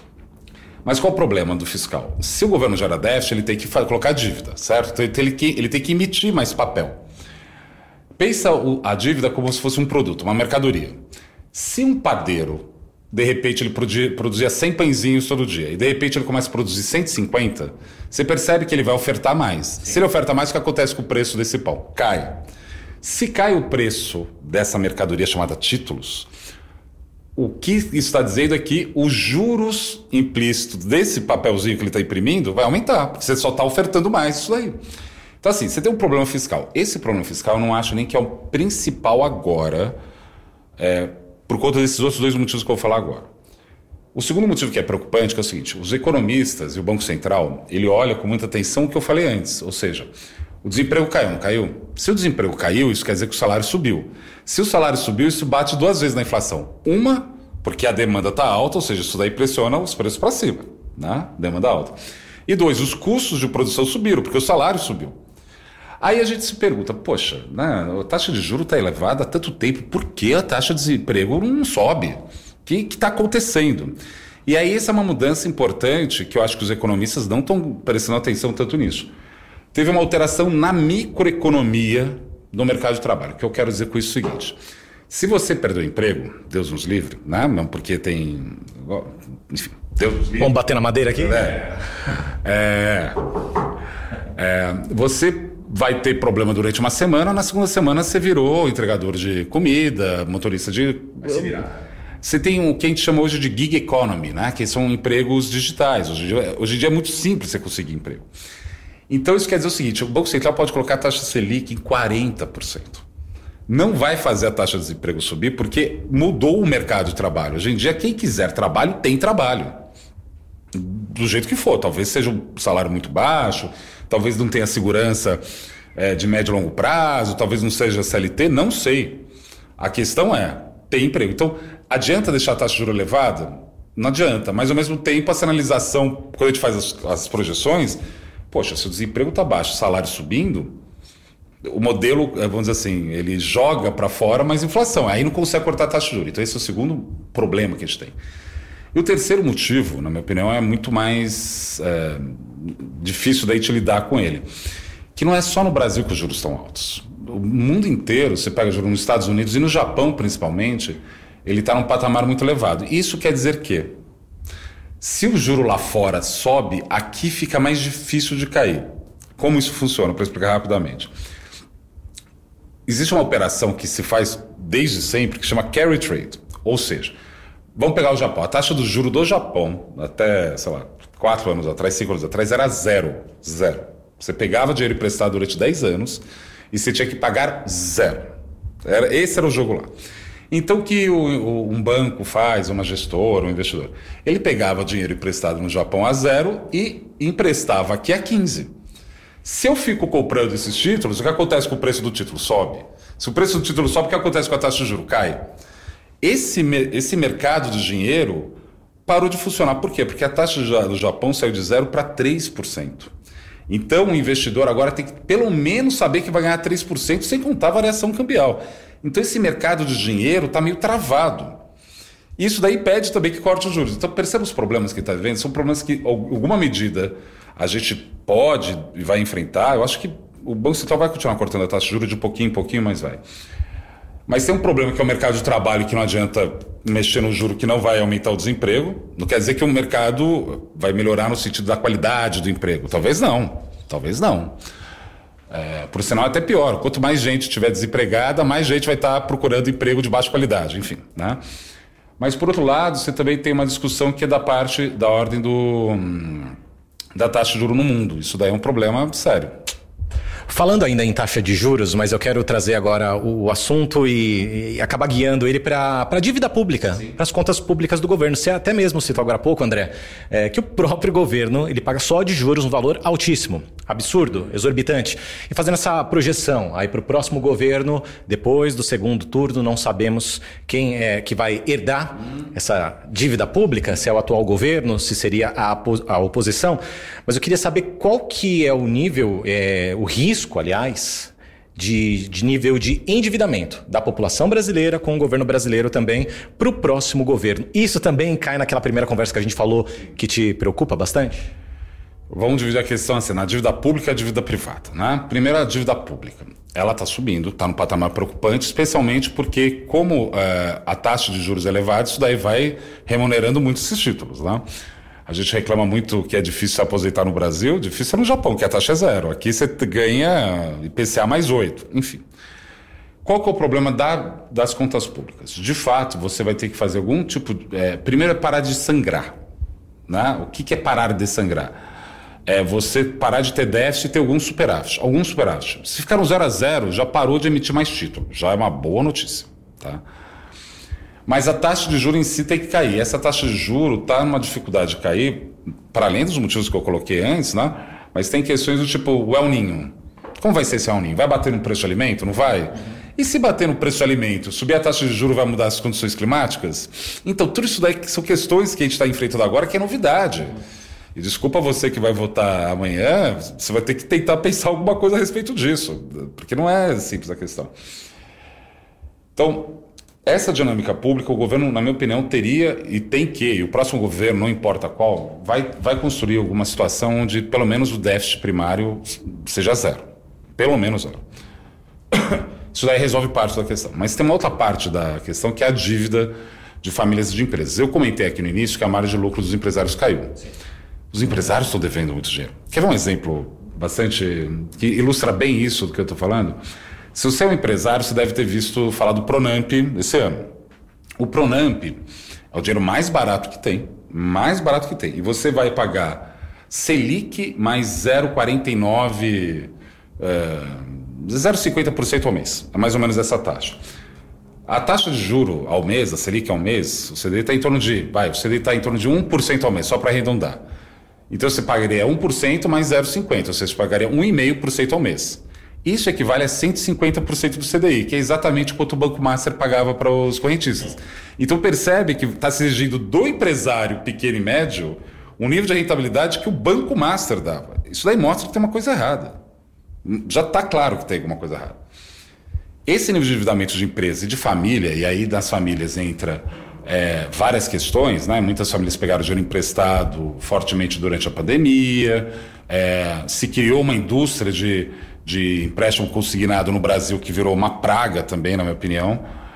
H: Mas qual o problema do fiscal? Se o governo gera déficit, ele tem que colocar dívida, certo? Então ele tem que, ele tem que emitir mais papel. Pensa a dívida como se fosse um produto, uma mercadoria. Se um padeiro, de repente, ele produzia cem pãezinhos todo dia e de repente ele começa a produzir cento e cinquenta, você percebe que ele vai ofertar mais. Se ele oferta mais, o que acontece com o preço desse pão? Cai. Se cai o preço dessa mercadoria chamada títulos, o que isso está dizendo é que os juros implícitos desse papelzinho que ele está imprimindo vai aumentar, porque você só está ofertando mais isso daí. Então, assim, você tem um problema fiscal. Esse problema fiscal eu não acho nem que é o principal agora, é, por conta desses outros dois motivos que eu vou falar agora. O segundo motivo que é preocupante é o seguinte: os economistas e o Banco Central, ele olha com muita atenção o que eu falei antes, ou seja, o desemprego caiu, não caiu? Se o desemprego caiu, isso quer dizer que o salário subiu. Se o salário subiu, isso bate duas vezes na inflação. Uma, porque a demanda está alta, ou seja, isso daí pressiona os preços para cima, né? Demanda alta. E dois, os custos de produção subiram, porque o salário subiu. Aí a gente se pergunta, poxa, né, a taxa de juros está elevada há tanto tempo, por que a taxa de desemprego não sobe? O que está acontecendo? E aí essa é uma mudança importante que eu acho que os economistas não estão prestando atenção tanto nisso. Teve uma alteração na microeconomia do mercado de trabalho. O que eu quero dizer com isso é o seguinte: se você perdeu o emprego, Deus nos livre, né? Não porque tem... Enfim, Deus nos livre.
C: Vamos bater na madeira aqui?
H: É, é, é, você vai ter problema durante uma semana, na segunda semana você virou entregador de comida, motorista de... Vai se virar. Você tem o que a gente chama hoje de gig economy, né? Que são empregos digitais. Hoje em dia, hoje em dia é muito simples você conseguir emprego. Então isso quer dizer o seguinte: o Banco Central pode colocar a taxa Selic em quarenta por cento. Não vai fazer a taxa de desemprego subir porque mudou o mercado de trabalho. Hoje em dia, quem quiser trabalho, tem trabalho. Do jeito que for. Talvez seja um salário muito baixo, talvez não tenha segurança é, de médio e longo prazo, talvez não seja C L T, não sei. A questão é, tem emprego. Então, adianta deixar a taxa de juros elevada? Não adianta. Mas, ao mesmo tempo, a sinalização, quando a gente faz as, as projeções, poxa, se o desemprego está baixo, o salário subindo, o modelo, vamos dizer assim, ele joga para fora mais inflação. Aí não consegue cortar a taxa de juros. Então, esse é o segundo problema que a gente tem. E o terceiro motivo, na minha opinião, é muito mais é, difícil daí de lidar com ele. Que não é só no Brasil que os juros estão altos. O mundo inteiro, você pega juros nos Estados Unidos e no Japão, principalmente, ele está num patamar muito elevado. Isso quer dizer que, Se o juro lá fora sobe, aqui fica mais difícil de cair. Como isso funciona? Para explicar rapidamente. Existe uma operação que se faz desde sempre que chama carry trade. Ou seja, vamos pegar o Japão. A taxa do juro do Japão, até, sei lá, quatro anos atrás, cinco anos atrás, era zero. Zero. Você pegava dinheiro emprestado durante dez anos e você tinha que pagar zero. Era, esse era o jogo lá. Então, o que o, o, um banco faz, uma gestora, um investidor? Ele pegava dinheiro emprestado no Japão a zero e emprestava aqui a quinze. Se eu fico comprando esses títulos, o que acontece com o preço do título? Sobe. Se o preço do título sobe, o que acontece com a taxa de juros? Cai. Esse, esse mercado de dinheiro parou de funcionar. Por quê? Porque a taxa do Japão saiu de zero para três por cento. Então, o investidor agora tem que pelo menos saber que vai ganhar três por cento sem contar a variação cambial. Então, esse mercado de dinheiro está meio travado. Isso daí pede também que corte os juros. Então, perceba os problemas que está vivendo. São problemas que, em alguma medida, a gente pode e vai enfrentar. Eu acho que o Banco Central vai continuar cortando a taxa de juros de pouquinho em pouquinho, mas vai. Mas tem um problema que é o mercado de trabalho, que não adianta mexer no juro, que não vai aumentar o desemprego. Não quer dizer que o mercado vai melhorar no sentido da qualidade do emprego. Talvez não. Talvez não. É, por sinal, até pior. Quanto mais gente estiver desempregada, mais gente vai estar procurando emprego de baixa qualidade. Enfim, né? Mas, por outro lado, você também tem uma discussão que é da parte da ordem do, da taxa de juros no mundo. Isso daí é um problema sério.
C: Falando ainda em taxa de juros, mas eu quero trazer agora o assunto e, e acabar guiando ele para a dívida pública, para as contas públicas do governo. Você até mesmo citou agora há pouco, André, é, que o próprio governo ele paga só de juros um valor altíssimo, absurdo, exorbitante. E fazendo essa projeção aí para o próximo governo, depois do segundo turno, não sabemos quem é que vai herdar essa dívida pública, se é o atual governo, se seria a, a oposição. Mas eu queria saber qual que é o nível, é, o risco, aliás, de, de nível de endividamento da população brasileira com o governo brasileiro também para o próximo governo. Isso também cai naquela primeira conversa que a gente falou que te preocupa bastante?
H: Vamos dividir a questão assim, na dívida pública e a dívida privada, né? Primeiro, a dívida pública. Ela está subindo, está no patamar preocupante, especialmente porque, como é, a taxa de juros é elevada, isso daí vai remunerando muito esses títulos, né? A gente reclama muito que é difícil se aposentar no Brasil, difícil é no Japão, que a taxa é zero. Aqui você ganha I P C A mais oito, enfim. Qual que é o problema da, das contas públicas? De fato, você vai ter que fazer algum tipo... É, primeiro é parar de sangrar, né? O que, que é parar de sangrar? É você parar de ter déficit e ter algum superávit. Algum superávit. Se ficar no zero a zero, já parou de emitir mais título. Já é uma boa notícia, tá? Mas a taxa de juros em si tem que cair. Essa taxa de juros está numa dificuldade de cair, para além dos motivos que eu coloquei antes, né? Mas tem questões do tipo o El Niño. Como vai ser esse El Niño? Vai bater no preço de alimento? Não vai? Uhum. E se bater no preço de alimento, subir a taxa de juros vai mudar as condições climáticas? Então, tudo isso daí são questões que a gente está enfrentando agora, que é novidade. E desculpa você que vai votar amanhã, você vai ter que tentar pensar alguma coisa a respeito disso, porque não é simples a questão. Então, essa dinâmica pública, o governo, na minha opinião, teria e tem que, e o próximo governo, não importa qual, vai, vai construir alguma situação onde pelo menos o déficit primário seja zero. Pelo menos zero. Isso daí resolve parte da questão. Mas tem uma outra parte da questão que é a dívida de famílias e de empresas. Eu comentei aqui no início que a margem de lucro dos empresários caiu. Os empresários estão devendo muito dinheiro. Quer ver um exemplo bastante... que ilustra bem isso do que eu estou falando? Se você é um empresário, você deve ter visto falar do Pronamp esse ano. O Pronamp é o dinheiro mais barato que tem, mais barato que tem. E você vai pagar Selic mais zero vírgula quarenta e nove, uh, zero vírgula cinquenta por cento ao mês. É mais ou menos essa taxa. A taxa de juro ao mês, a Selic ao mês, o C D I está em torno de, vai, o C D I está em torno de um por cento ao mês, só para arredondar. Então você pagaria um por cento mais zero vírgula cinquenta, ou seja, você pagaria um vírgula cinco por cento ao mês. Isso equivale a cento e cinquenta por cento do C D I, que é exatamente quanto o Banco Master pagava para os correntistas. Então percebe que está se exigindo do empresário pequeno e médio um nível de rentabilidade que o Banco Master dava. Isso daí mostra que tem uma coisa errada. Já está claro que tem alguma coisa errada. Esse nível de endividamento de empresa e de família, e aí das famílias entra é, várias questões, né? Muitas famílias pegaram dinheiro emprestado fortemente durante a pandemia, é, se criou uma indústria de... de empréstimo consignado no Brasil que virou uma praga também, na minha opinião.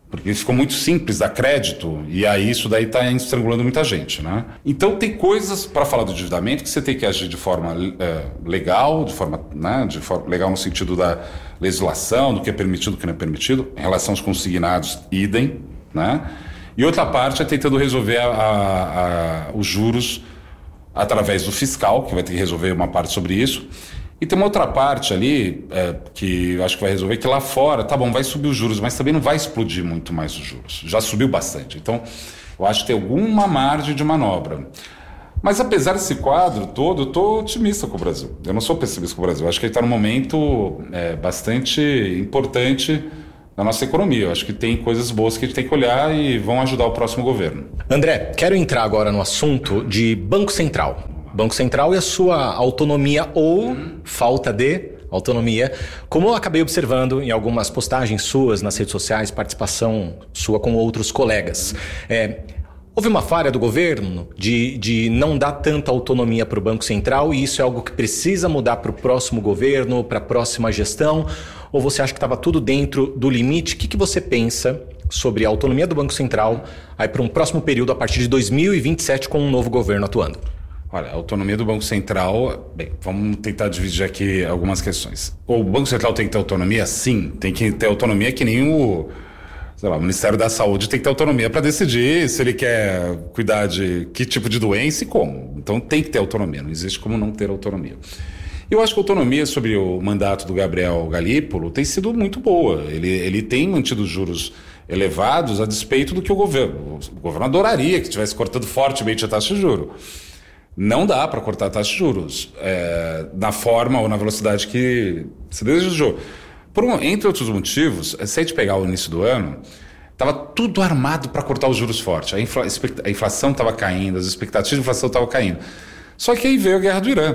H: Porque ficou muito simples dar crédito e aí isso daí está estrangulando muita gente, né? Então tem coisas para falar do endividamento que você tem que agir de forma é, legal, de forma, né, de forma legal no sentido da legislação, do que é permitido, do que não é permitido, em relação aos consignados, idem, né? E outra parte é tentando resolver a, a, a, os juros através do fiscal, que vai ter que resolver uma parte sobre isso. E tem uma outra parte ali é, que eu acho que vai resolver, que lá fora, tá bom, vai subir os juros, mas também não vai explodir muito mais os juros. Já subiu bastante. Então, eu acho que tem alguma margem de manobra. Mas apesar desse quadro todo, eu estou otimista com o Brasil. Eu não sou pessimista com o Brasil. Eu acho que ele está num momento é, bastante importante na nossa economia. Eu acho que tem coisas boas que a gente tem que olhar e vão ajudar o próximo governo.
C: André, quero entrar agora no assunto de Banco Central. Banco Central e a sua autonomia ou falta de autonomia, como eu acabei observando em algumas postagens suas nas redes sociais, participação sua com outros colegas. É, houve uma falha do governo de, de não dar tanta autonomia para o Banco Central e isso é algo que precisa mudar para o próximo governo, para a próxima gestão? Ou você acha que estava tudo dentro do limite? O que, que você pensa sobre a autonomia do Banco Central aí para um próximo período a partir de dois mil e vinte e sete com um novo governo atuando?
H: Olha, a autonomia do Banco Central, bem, vamos tentar dividir aqui algumas questões. O Banco Central tem que ter autonomia? Sim, tem que ter autonomia que nem o, sei lá, o Ministério da Saúde tem que ter autonomia para decidir se ele quer cuidar de que tipo de doença e como. Então tem que ter autonomia, não existe como não ter autonomia. Eu acho que a autonomia sobre o mandato do Gabriel Galípolo tem sido muito boa. Ele, ele tem mantido os juros elevados a despeito do que o governo... O governo adoraria que estivesse cortando fortemente a taxa de juros. Não dá para cortar a taxa de juros é, na forma ou na velocidade que se desejou. Por um, entre outros motivos, se a gente pegar o início do ano, estava tudo armado para cortar os juros fortes. A, infla, a inflação estava caindo, as expectativas de inflação estavam caindo. Só que aí veio a guerra do Irã.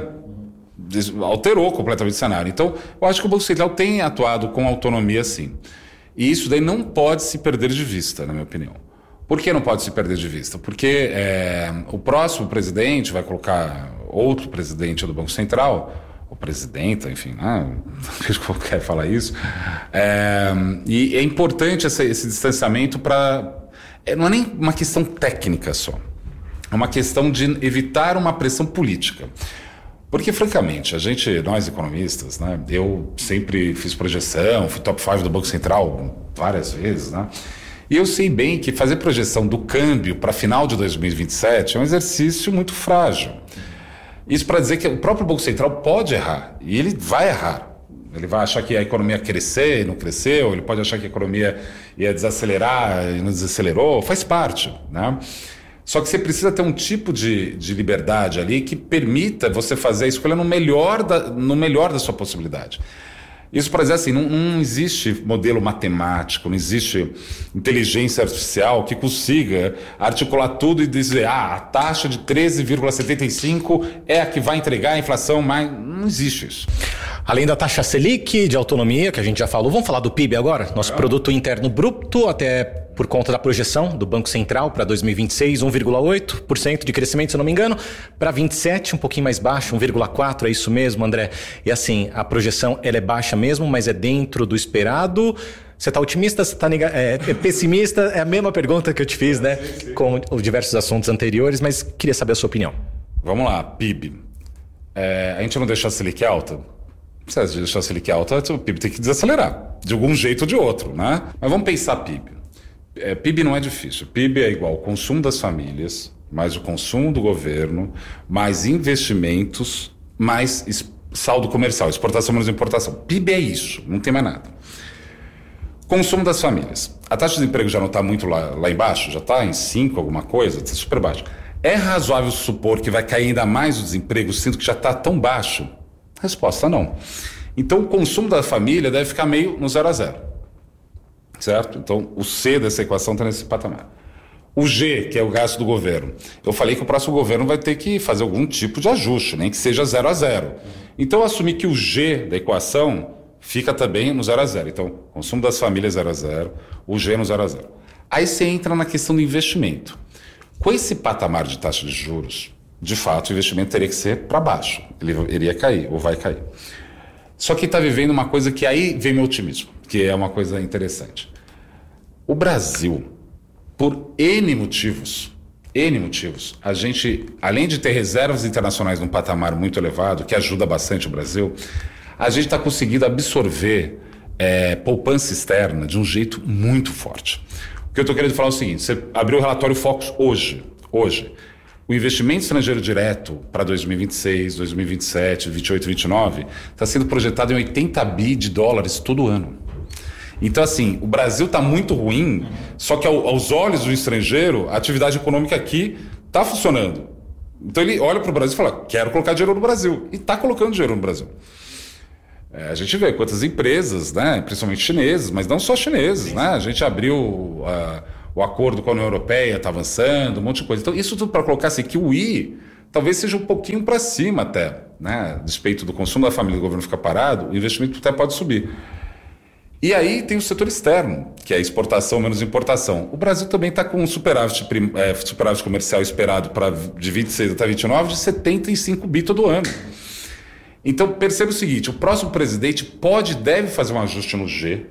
H: Alterou completamente o cenário. Então, eu acho que o Banco Central tem atuado com autonomia, sim. E isso daí não pode se perder de vista, na minha opinião. Por que não pode se perder de vista? Porque é, o próximo presidente vai colocar outro presidente do Banco Central, ou presidenta, enfim, né? Não quero falar isso. É, e é importante esse, esse distanciamento para... É, não é nem uma questão técnica só. É uma questão de evitar uma pressão política. Porque, francamente, a gente, nós economistas, né? Eu sempre fiz projeção, fui top cinco do Banco Central várias vezes, né? E eu sei bem que fazer projeção do câmbio para final de dois mil e vinte e sete é um exercício muito frágil. Isso para dizer que o próprio Banco Central pode errar, e ele vai errar. Ele vai achar que a economia ia crescer e não cresceu, ele pode achar que a economia ia desacelerar e não desacelerou, faz parte, né? Só que você precisa ter um tipo de, de liberdade ali que permita você fazer a escolha no melhor da, no melhor da sua possibilidade. Isso para dizer assim, não, não existe modelo matemático, não existe inteligência artificial que consiga articular tudo e dizer, ah, a taxa de treze vírgula setenta e cinco é a que vai entregar a inflação mais... Não existe isso.
C: Além da taxa Selic, de autonomia, que a gente já falou, vamos falar do P I B agora? Nosso é. Produto Interno Bruto, até por conta da projeção do Banco Central para dois mil e vinte e seis, um vírgula oito por cento de crescimento, se eu não me engano. Para vinte e sete, um pouquinho mais baixo, um vírgula quatro por cento, é isso mesmo, André? E assim, a projeção ela é baixa mesmo, mas é dentro do esperado. Você está otimista, você está neg... é, é pessimista? É a mesma pergunta que eu te fiz, né? Com diversos assuntos anteriores, mas queria saber a sua opinião.
H: Vamos lá, P I B. É, a gente não deixa a Selic alta? Precisa de deixar a Selic alta, o P I B tem que desacelerar, de algum jeito ou de outro, né? Mas vamos pensar P I B. É, P I B não é difícil. P I B é igual ao consumo das famílias, mais o consumo do governo, mais investimentos, mais saldo comercial, exportação menos importação. P I B é isso, não tem mais nada. Consumo das famílias. A taxa de desemprego já não está muito lá, lá embaixo, já está em cinco alguma coisa, está super baixo. É razoável supor que vai cair ainda mais o desemprego, sendo que já está tão baixo? Resposta não. Então o consumo da família deve ficar meio no zero a zero. Certo? Então o C dessa equação está nesse patamar. O G, que é o gasto do governo. Eu falei que o próximo governo vai ter que fazer algum tipo de ajuste, nem que seja zero a zero. Então eu assumi que o G da equação fica também no zero a zero. Então, consumo das famílias zero a zero, o G no zero a zero. Aí você entra na questão do investimento. Com esse patamar de taxa de juros, de fato, o investimento teria que ser para baixo. Ele iria cair, ou vai cair. Só que está vivendo uma coisa que aí vem meu otimismo, que é uma coisa interessante. O Brasil, por N motivos, N motivos, a gente, além de ter reservas internacionais num patamar muito elevado, que ajuda bastante o Brasil, a gente está conseguindo absorver é, poupança externa de um jeito muito forte. O que eu estou querendo falar é o seguinte, você abriu o relatório Focus hoje, hoje, o investimento estrangeiro direto para dois mil e vinte e seis, dois mil e vinte e sete, vinte e oito, vinte e nove está sendo projetado em oitenta bi de dólares todo ano. Então, assim, o Brasil está muito ruim, só que ao, aos olhos do estrangeiro, a atividade econômica aqui está funcionando. Então ele olha para o Brasil e fala, quero colocar dinheiro no Brasil. E está colocando dinheiro no Brasil. É, a gente vê quantas empresas, né, principalmente chinesas, mas não só chineses, né? A gente abriu... Uh, o acordo com a União Europeia está avançando, um monte de coisa. Então, isso tudo para colocar assim, que o I talvez seja um pouquinho para cima até, né? A despeito do consumo da família e do governo ficar parado, o investimento até pode subir. E aí tem o setor externo, que é exportação menos importação. O Brasil também está com um superávit, é, superávit comercial esperado pra, de vinte e seis até vinte e nove de setenta e cinco bi todo ano. Então, perceba o seguinte, o próximo presidente pode e deve fazer um ajuste no G,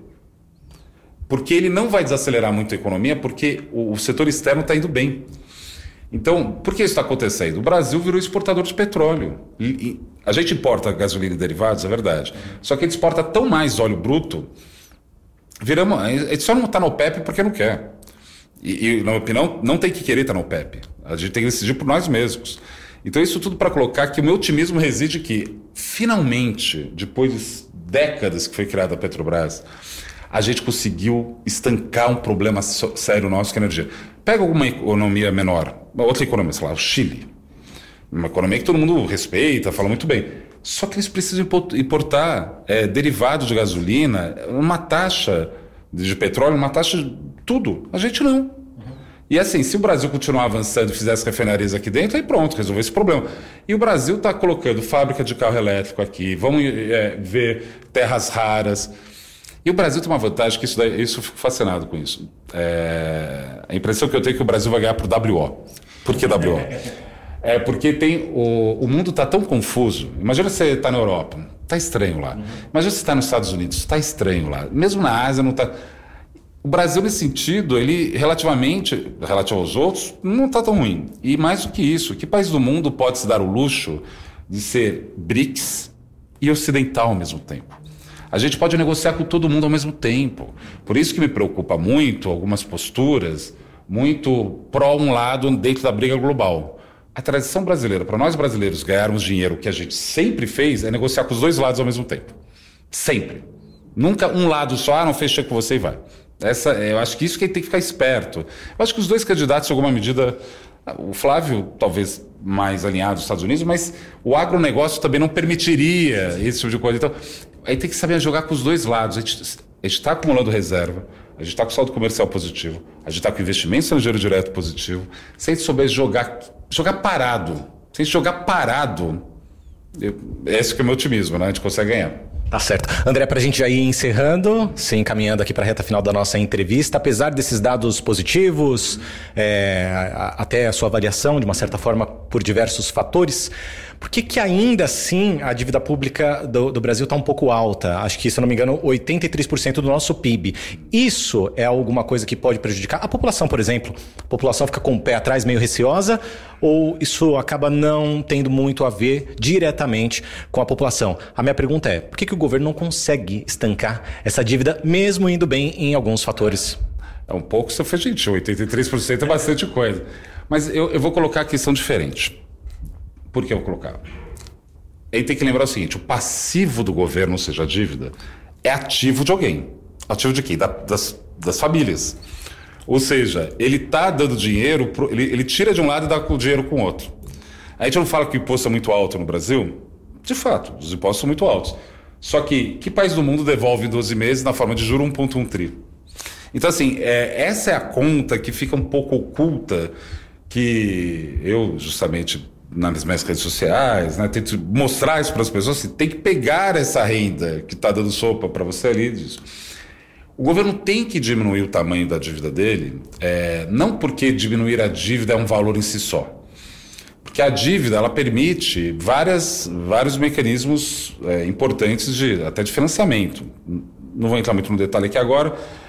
H: porque ele não vai desacelerar muito a economia, porque o, o setor externo está indo bem. Então, por que isso está acontecendo? O Brasil virou exportador de petróleo. E, e a gente importa gasolina e derivados, é verdade. Só que a gente exporta tão mais óleo bruto, viramos, a gente só não está na OPEP porque não quer. E, e, na minha opinião, não tem que querer estar na OPEP. A gente tem que decidir por nós mesmos. Então, isso tudo para colocar que o meu otimismo reside que, finalmente, depois de décadas que foi criada a Petrobras, a gente conseguiu estancar um problema sério nosso que é a energia. Pega alguma economia menor, uma outra economia, sei lá, o Chile. Uma economia que todo mundo respeita, fala muito bem. Só que eles precisam importar é, derivado de gasolina, uma taxa de petróleo, uma taxa de tudo. A gente não. Uhum. E assim, se o Brasil continuar avançando e fizesse refinarias aqui dentro, aí pronto, resolveu esse problema. E o Brasil está colocando fábrica de carro elétrico aqui, vamos é, ver terras raras. E o Brasil tem uma vantagem, que isso, daí, isso eu fico fascinado com isso. É, a impressão que eu tenho é que o Brasil vai ganhar por W O. Por que W O? É porque tem o, o mundo está tão confuso. Imagina você está na Europa, está estranho lá. Imagina você está nos Estados Unidos, está estranho lá. Mesmo na Ásia não está... O Brasil, nesse sentido, ele relativamente, relativo aos outros, não está tão ruim. E mais do que isso, que país do mundo pode se dar o luxo de ser BRICS e ocidental ao mesmo tempo? A gente pode negociar com todo mundo ao mesmo tempo. Por isso que me preocupa muito algumas posturas, muito pró um lado dentro da briga global. A tradição brasileira, para nós brasileiros ganharmos dinheiro, o que a gente sempre fez, é negociar com os dois lados ao mesmo tempo. Sempre. Nunca um lado só, ah, não fechei com você e vai. Essa, eu acho que isso que tem que ficar esperto. Eu acho que os dois candidatos, em alguma medida, o Flávio talvez mais alinhado aos Estados Unidos, mas o agronegócio também não permitiria esse tipo de coisa. Então, aí tem que saber jogar com os dois lados. A gente está acumulando reserva, a gente está com saldo comercial positivo, a gente está com investimento estrangeiro direto positivo. Se a gente souber jogar, jogar parado, se a gente jogar parado, eu, esse que é o meu otimismo, né? A gente consegue ganhar.
C: Tá certo. André, para a gente já ir encerrando, se encaminhando aqui para a reta final da nossa entrevista, apesar desses dados positivos, é, a, até a sua avaliação, de uma certa forma, por diversos fatores, por que que ainda assim a dívida pública do, do Brasil está um pouco alta? Acho que, se eu não me engano, oitenta e três por cento do nosso P I B. Isso é alguma coisa que pode prejudicar a população, por exemplo? A população fica com o pé atrás, meio receosa, ou isso acaba não tendo muito a ver diretamente com a população? A minha pergunta é, por que que o governo não consegue estancar essa dívida, mesmo indo bem em alguns fatores?
H: É um pouco, você foi gentil, oitenta e três por cento é bastante coisa. Mas eu, eu vou colocar a questão diferente. Por que eu vou colocar? Aí tem que lembrar o seguinte, o passivo do governo, ou seja, a dívida, é ativo de alguém. Ativo de quem? Da, das, das famílias. Ou seja, ele está dando dinheiro, pro, ele, ele tira de um lado e dá o dinheiro com o outro. A gente não fala que o imposto é muito alto no Brasil? De fato, os impostos são muito altos. Só que, que país do mundo devolve em doze meses na forma de juro um vírgula um tri? Então, assim, é, essa é a conta que fica um pouco oculta, que eu, justamente, nas minhas redes sociais, né, tento mostrar isso para as pessoas, assim, tem que pegar essa renda que está dando sopa para você ali disso. O governo tem que diminuir o tamanho da dívida dele, é, não porque diminuir a dívida é um valor em si só. Porque a dívida, ela permite várias, vários mecanismos é, importantes, de, até de financiamento. Não vou entrar muito no detalhe aqui agora,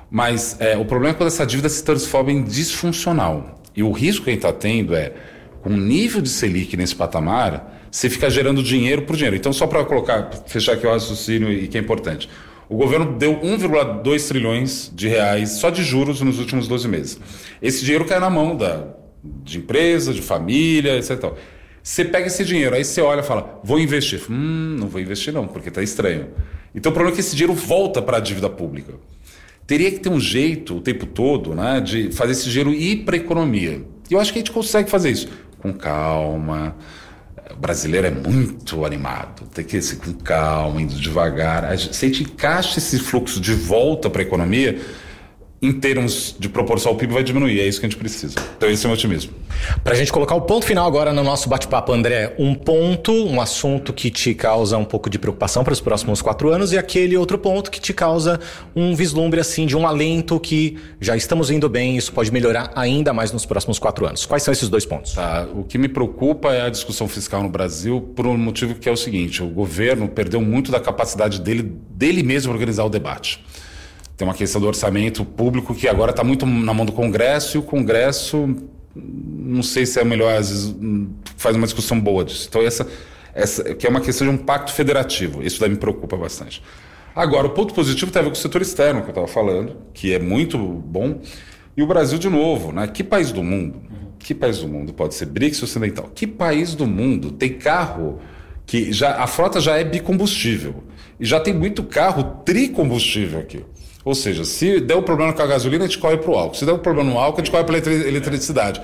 H: Mas é, o problema é quando essa dívida se transforma em disfuncional. E o risco que a gente está tendo é, com o nível de Selic nesse patamar, você fica gerando dinheiro por dinheiro. Então, só para colocar, fechar aqui o raciocínio e que é importante. O governo deu um vírgula dois trilhões de reais só de juros nos últimos doze meses. Esse dinheiro cai na mão da, de empresa, de família, etcétera. Você pega esse dinheiro, aí você olha e fala, vou investir. Hum, não vou investir não, porque está estranho. Então, o problema é que esse dinheiro volta para a dívida pública. Teria que ter um jeito, o tempo todo, né, de fazer esse dinheiro ir para a economia. E eu acho que a gente consegue fazer isso. Com calma. O brasileiro é muito animado. Tem que ir com calma, indo devagar. Se a gente encaixa esse fluxo de volta para a economia, em termos de proporção ao P I B vai diminuir. É isso que a gente precisa. Então esse é o meu otimismo.
C: Para a gente colocar o ponto final agora no nosso bate-papo, André, um ponto, um assunto que te causa um pouco de preocupação para os próximos quatro anos e aquele outro ponto que te causa um vislumbre assim de um alento que já estamos indo bem, isso pode melhorar ainda mais nos próximos quatro anos. Quais são esses dois pontos?
H: Tá, o que me preocupa é a discussão fiscal no Brasil por um motivo que é o seguinte, o governo perdeu muito da capacidade dele, dele mesmo organizar o debate. Tem uma questão do orçamento público que agora está muito na mão do Congresso e o Congresso, não sei se é melhor, às vezes faz uma discussão boa disso. Então essa, essa que é uma questão de um pacto federativo, isso daí me preocupa bastante. Agora, o ponto positivo tem a ver com o setor externo que eu estava falando, que é muito bom, e o Brasil de novo, né? Que país do mundo, que país do mundo pode ser B R I C S Ocidental, que país do mundo tem carro que já, a frota já é bicombustível e já tem muito carro tricombustível aqui. Ou seja, se der um problema com a gasolina, a gente corre para o álcool. Se der um problema no álcool, a gente corre para a eletricidade.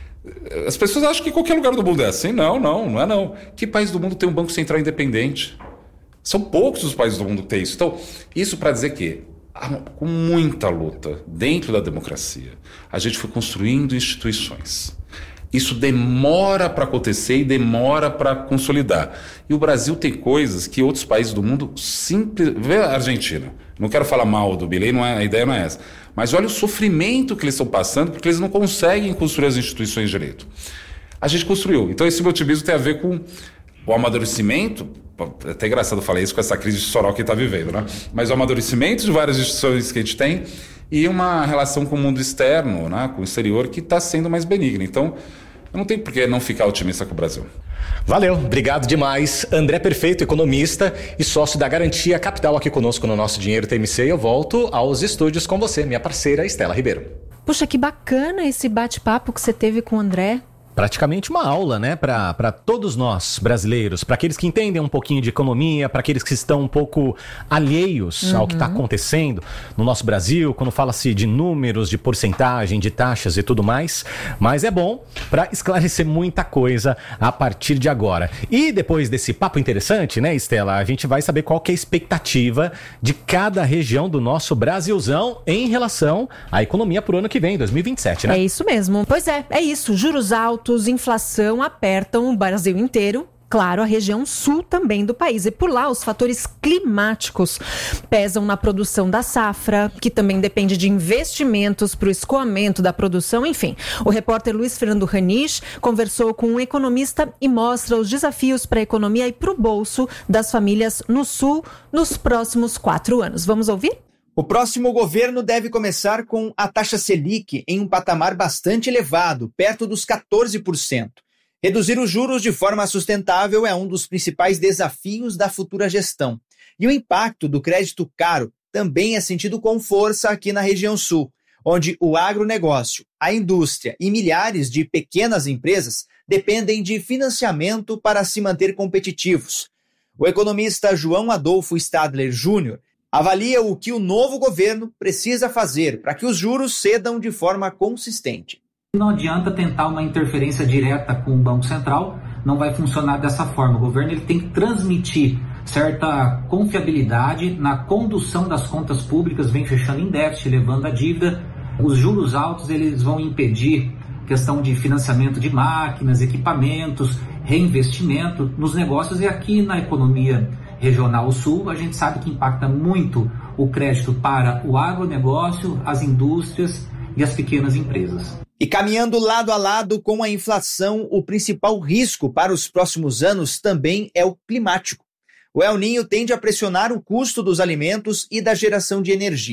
H: As pessoas acham que qualquer lugar do mundo é assim. Não, não, não é não. Que país do mundo tem um banco central independente? São poucos os países do mundo que tem isso. Então, isso para dizer que, com muita luta dentro da democracia, a gente foi construindo instituições. Isso demora para acontecer e demora para consolidar. E o Brasil tem coisas que outros países do mundo simples... Vê a Argentina. Não quero falar mal do Milei, não é, a ideia não é essa. Mas olha o sofrimento que eles estão passando porque eles não conseguem construir as instituições de direito. A gente construiu. Então esse meu otimismo tem a ver com o amadurecimento. É até engraçado falar isso com essa crise de soró que está vivendo, né? Mas o amadurecimento de várias instituições que a gente tem e uma relação com o mundo externo, né? Com o exterior, que está sendo mais benigna. Então, eu não tenho por que não ficar otimista com o Brasil.
C: Valeu, obrigado demais. André Perfeito, economista e sócio da Garantia Capital aqui conosco no Nosso Dinheiro T M C. Eu volto aos estúdios com você, minha parceira Estela Ribeiro.
G: Puxa, que bacana esse bate-papo que você teve com o André.
C: Praticamente uma aula, né, para para todos nós brasileiros, para aqueles que entendem um pouquinho de economia, para aqueles que estão um pouco alheios uhum. ao que está acontecendo no nosso Brasil, quando fala-se de números, de porcentagem, de taxas e tudo mais. Mas é bom para esclarecer muita coisa a partir de agora. E depois desse papo interessante, né, Estela, a gente vai saber qual que é a expectativa de cada região do nosso Brasilzão em relação à economia para o ano que vem, dois mil e vinte e sete, né?
G: É isso mesmo. Pois é, é isso. Juros altos, inflação apertam o Brasil inteiro, claro, a região sul também do país. E por lá, os fatores climáticos pesam na produção da safra, que também depende de investimentos para o escoamento da produção. Enfim, o repórter Luiz Fernando Ranisch conversou com um economista e mostra os desafios para a economia e para o bolso das famílias no sul nos próximos quatro anos. Vamos ouvir?
I: O próximo governo deve começar com a taxa Selic em um patamar bastante elevado, perto dos quatorze por cento. Reduzir os juros de forma sustentável é um dos principais desafios da futura gestão. E o impacto do crédito caro também é sentido com força aqui na região sul, onde o agronegócio, a indústria e milhares de pequenas empresas dependem de financiamento para se manter competitivos. O economista João Adolfo Stadler Júnior avalia o que o novo governo precisa fazer para que os juros cedam de forma consistente.
J: Não adianta tentar uma interferência direta com o Banco Central, não vai funcionar dessa forma. O governo ele tem que transmitir certa confiabilidade na condução das contas públicas, vem fechando em déficit, elevando a dívida. Os juros altos eles vão impedir questão de financiamento de máquinas, equipamentos, reinvestimento nos negócios e aqui na economia regional sul, a gente sabe que impacta muito o crédito para o agronegócio, as indústrias e as pequenas empresas.
I: E caminhando lado a lado com a inflação, o principal risco para os próximos anos também é o climático. O El Niño tende a pressionar o custo dos alimentos e da geração de energia.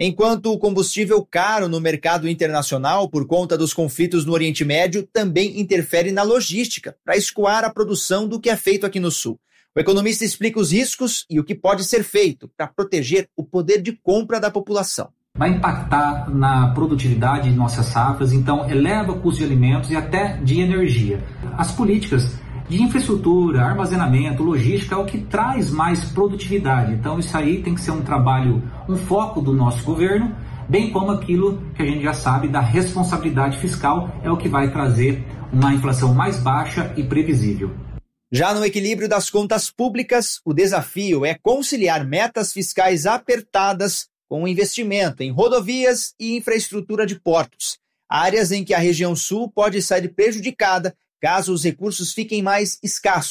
I: Enquanto o combustível caro no mercado internacional por conta dos conflitos no Oriente Médio também interfere na logística para escoar a produção do que é feito aqui no Sul. O economista explica os riscos e o que pode ser feito para proteger o poder de compra da população.
J: Vai impactar na produtividade de nossas safras, então eleva o custo de alimentos e até de energia. As políticas de infraestrutura, armazenamento, logística é o que traz mais produtividade. Então isso aí tem que ser um trabalho, um foco do nosso governo, bem como aquilo que a gente já sabe da responsabilidade fiscal, é o que vai trazer uma inflação mais baixa e previsível.
I: Já no equilíbrio das contas públicas, o desafio é conciliar metas fiscais apertadas com o investimento em rodovias e infraestrutura de portos, áreas em que a região sul pode sair prejudicada caso os recursos fiquem mais escassos.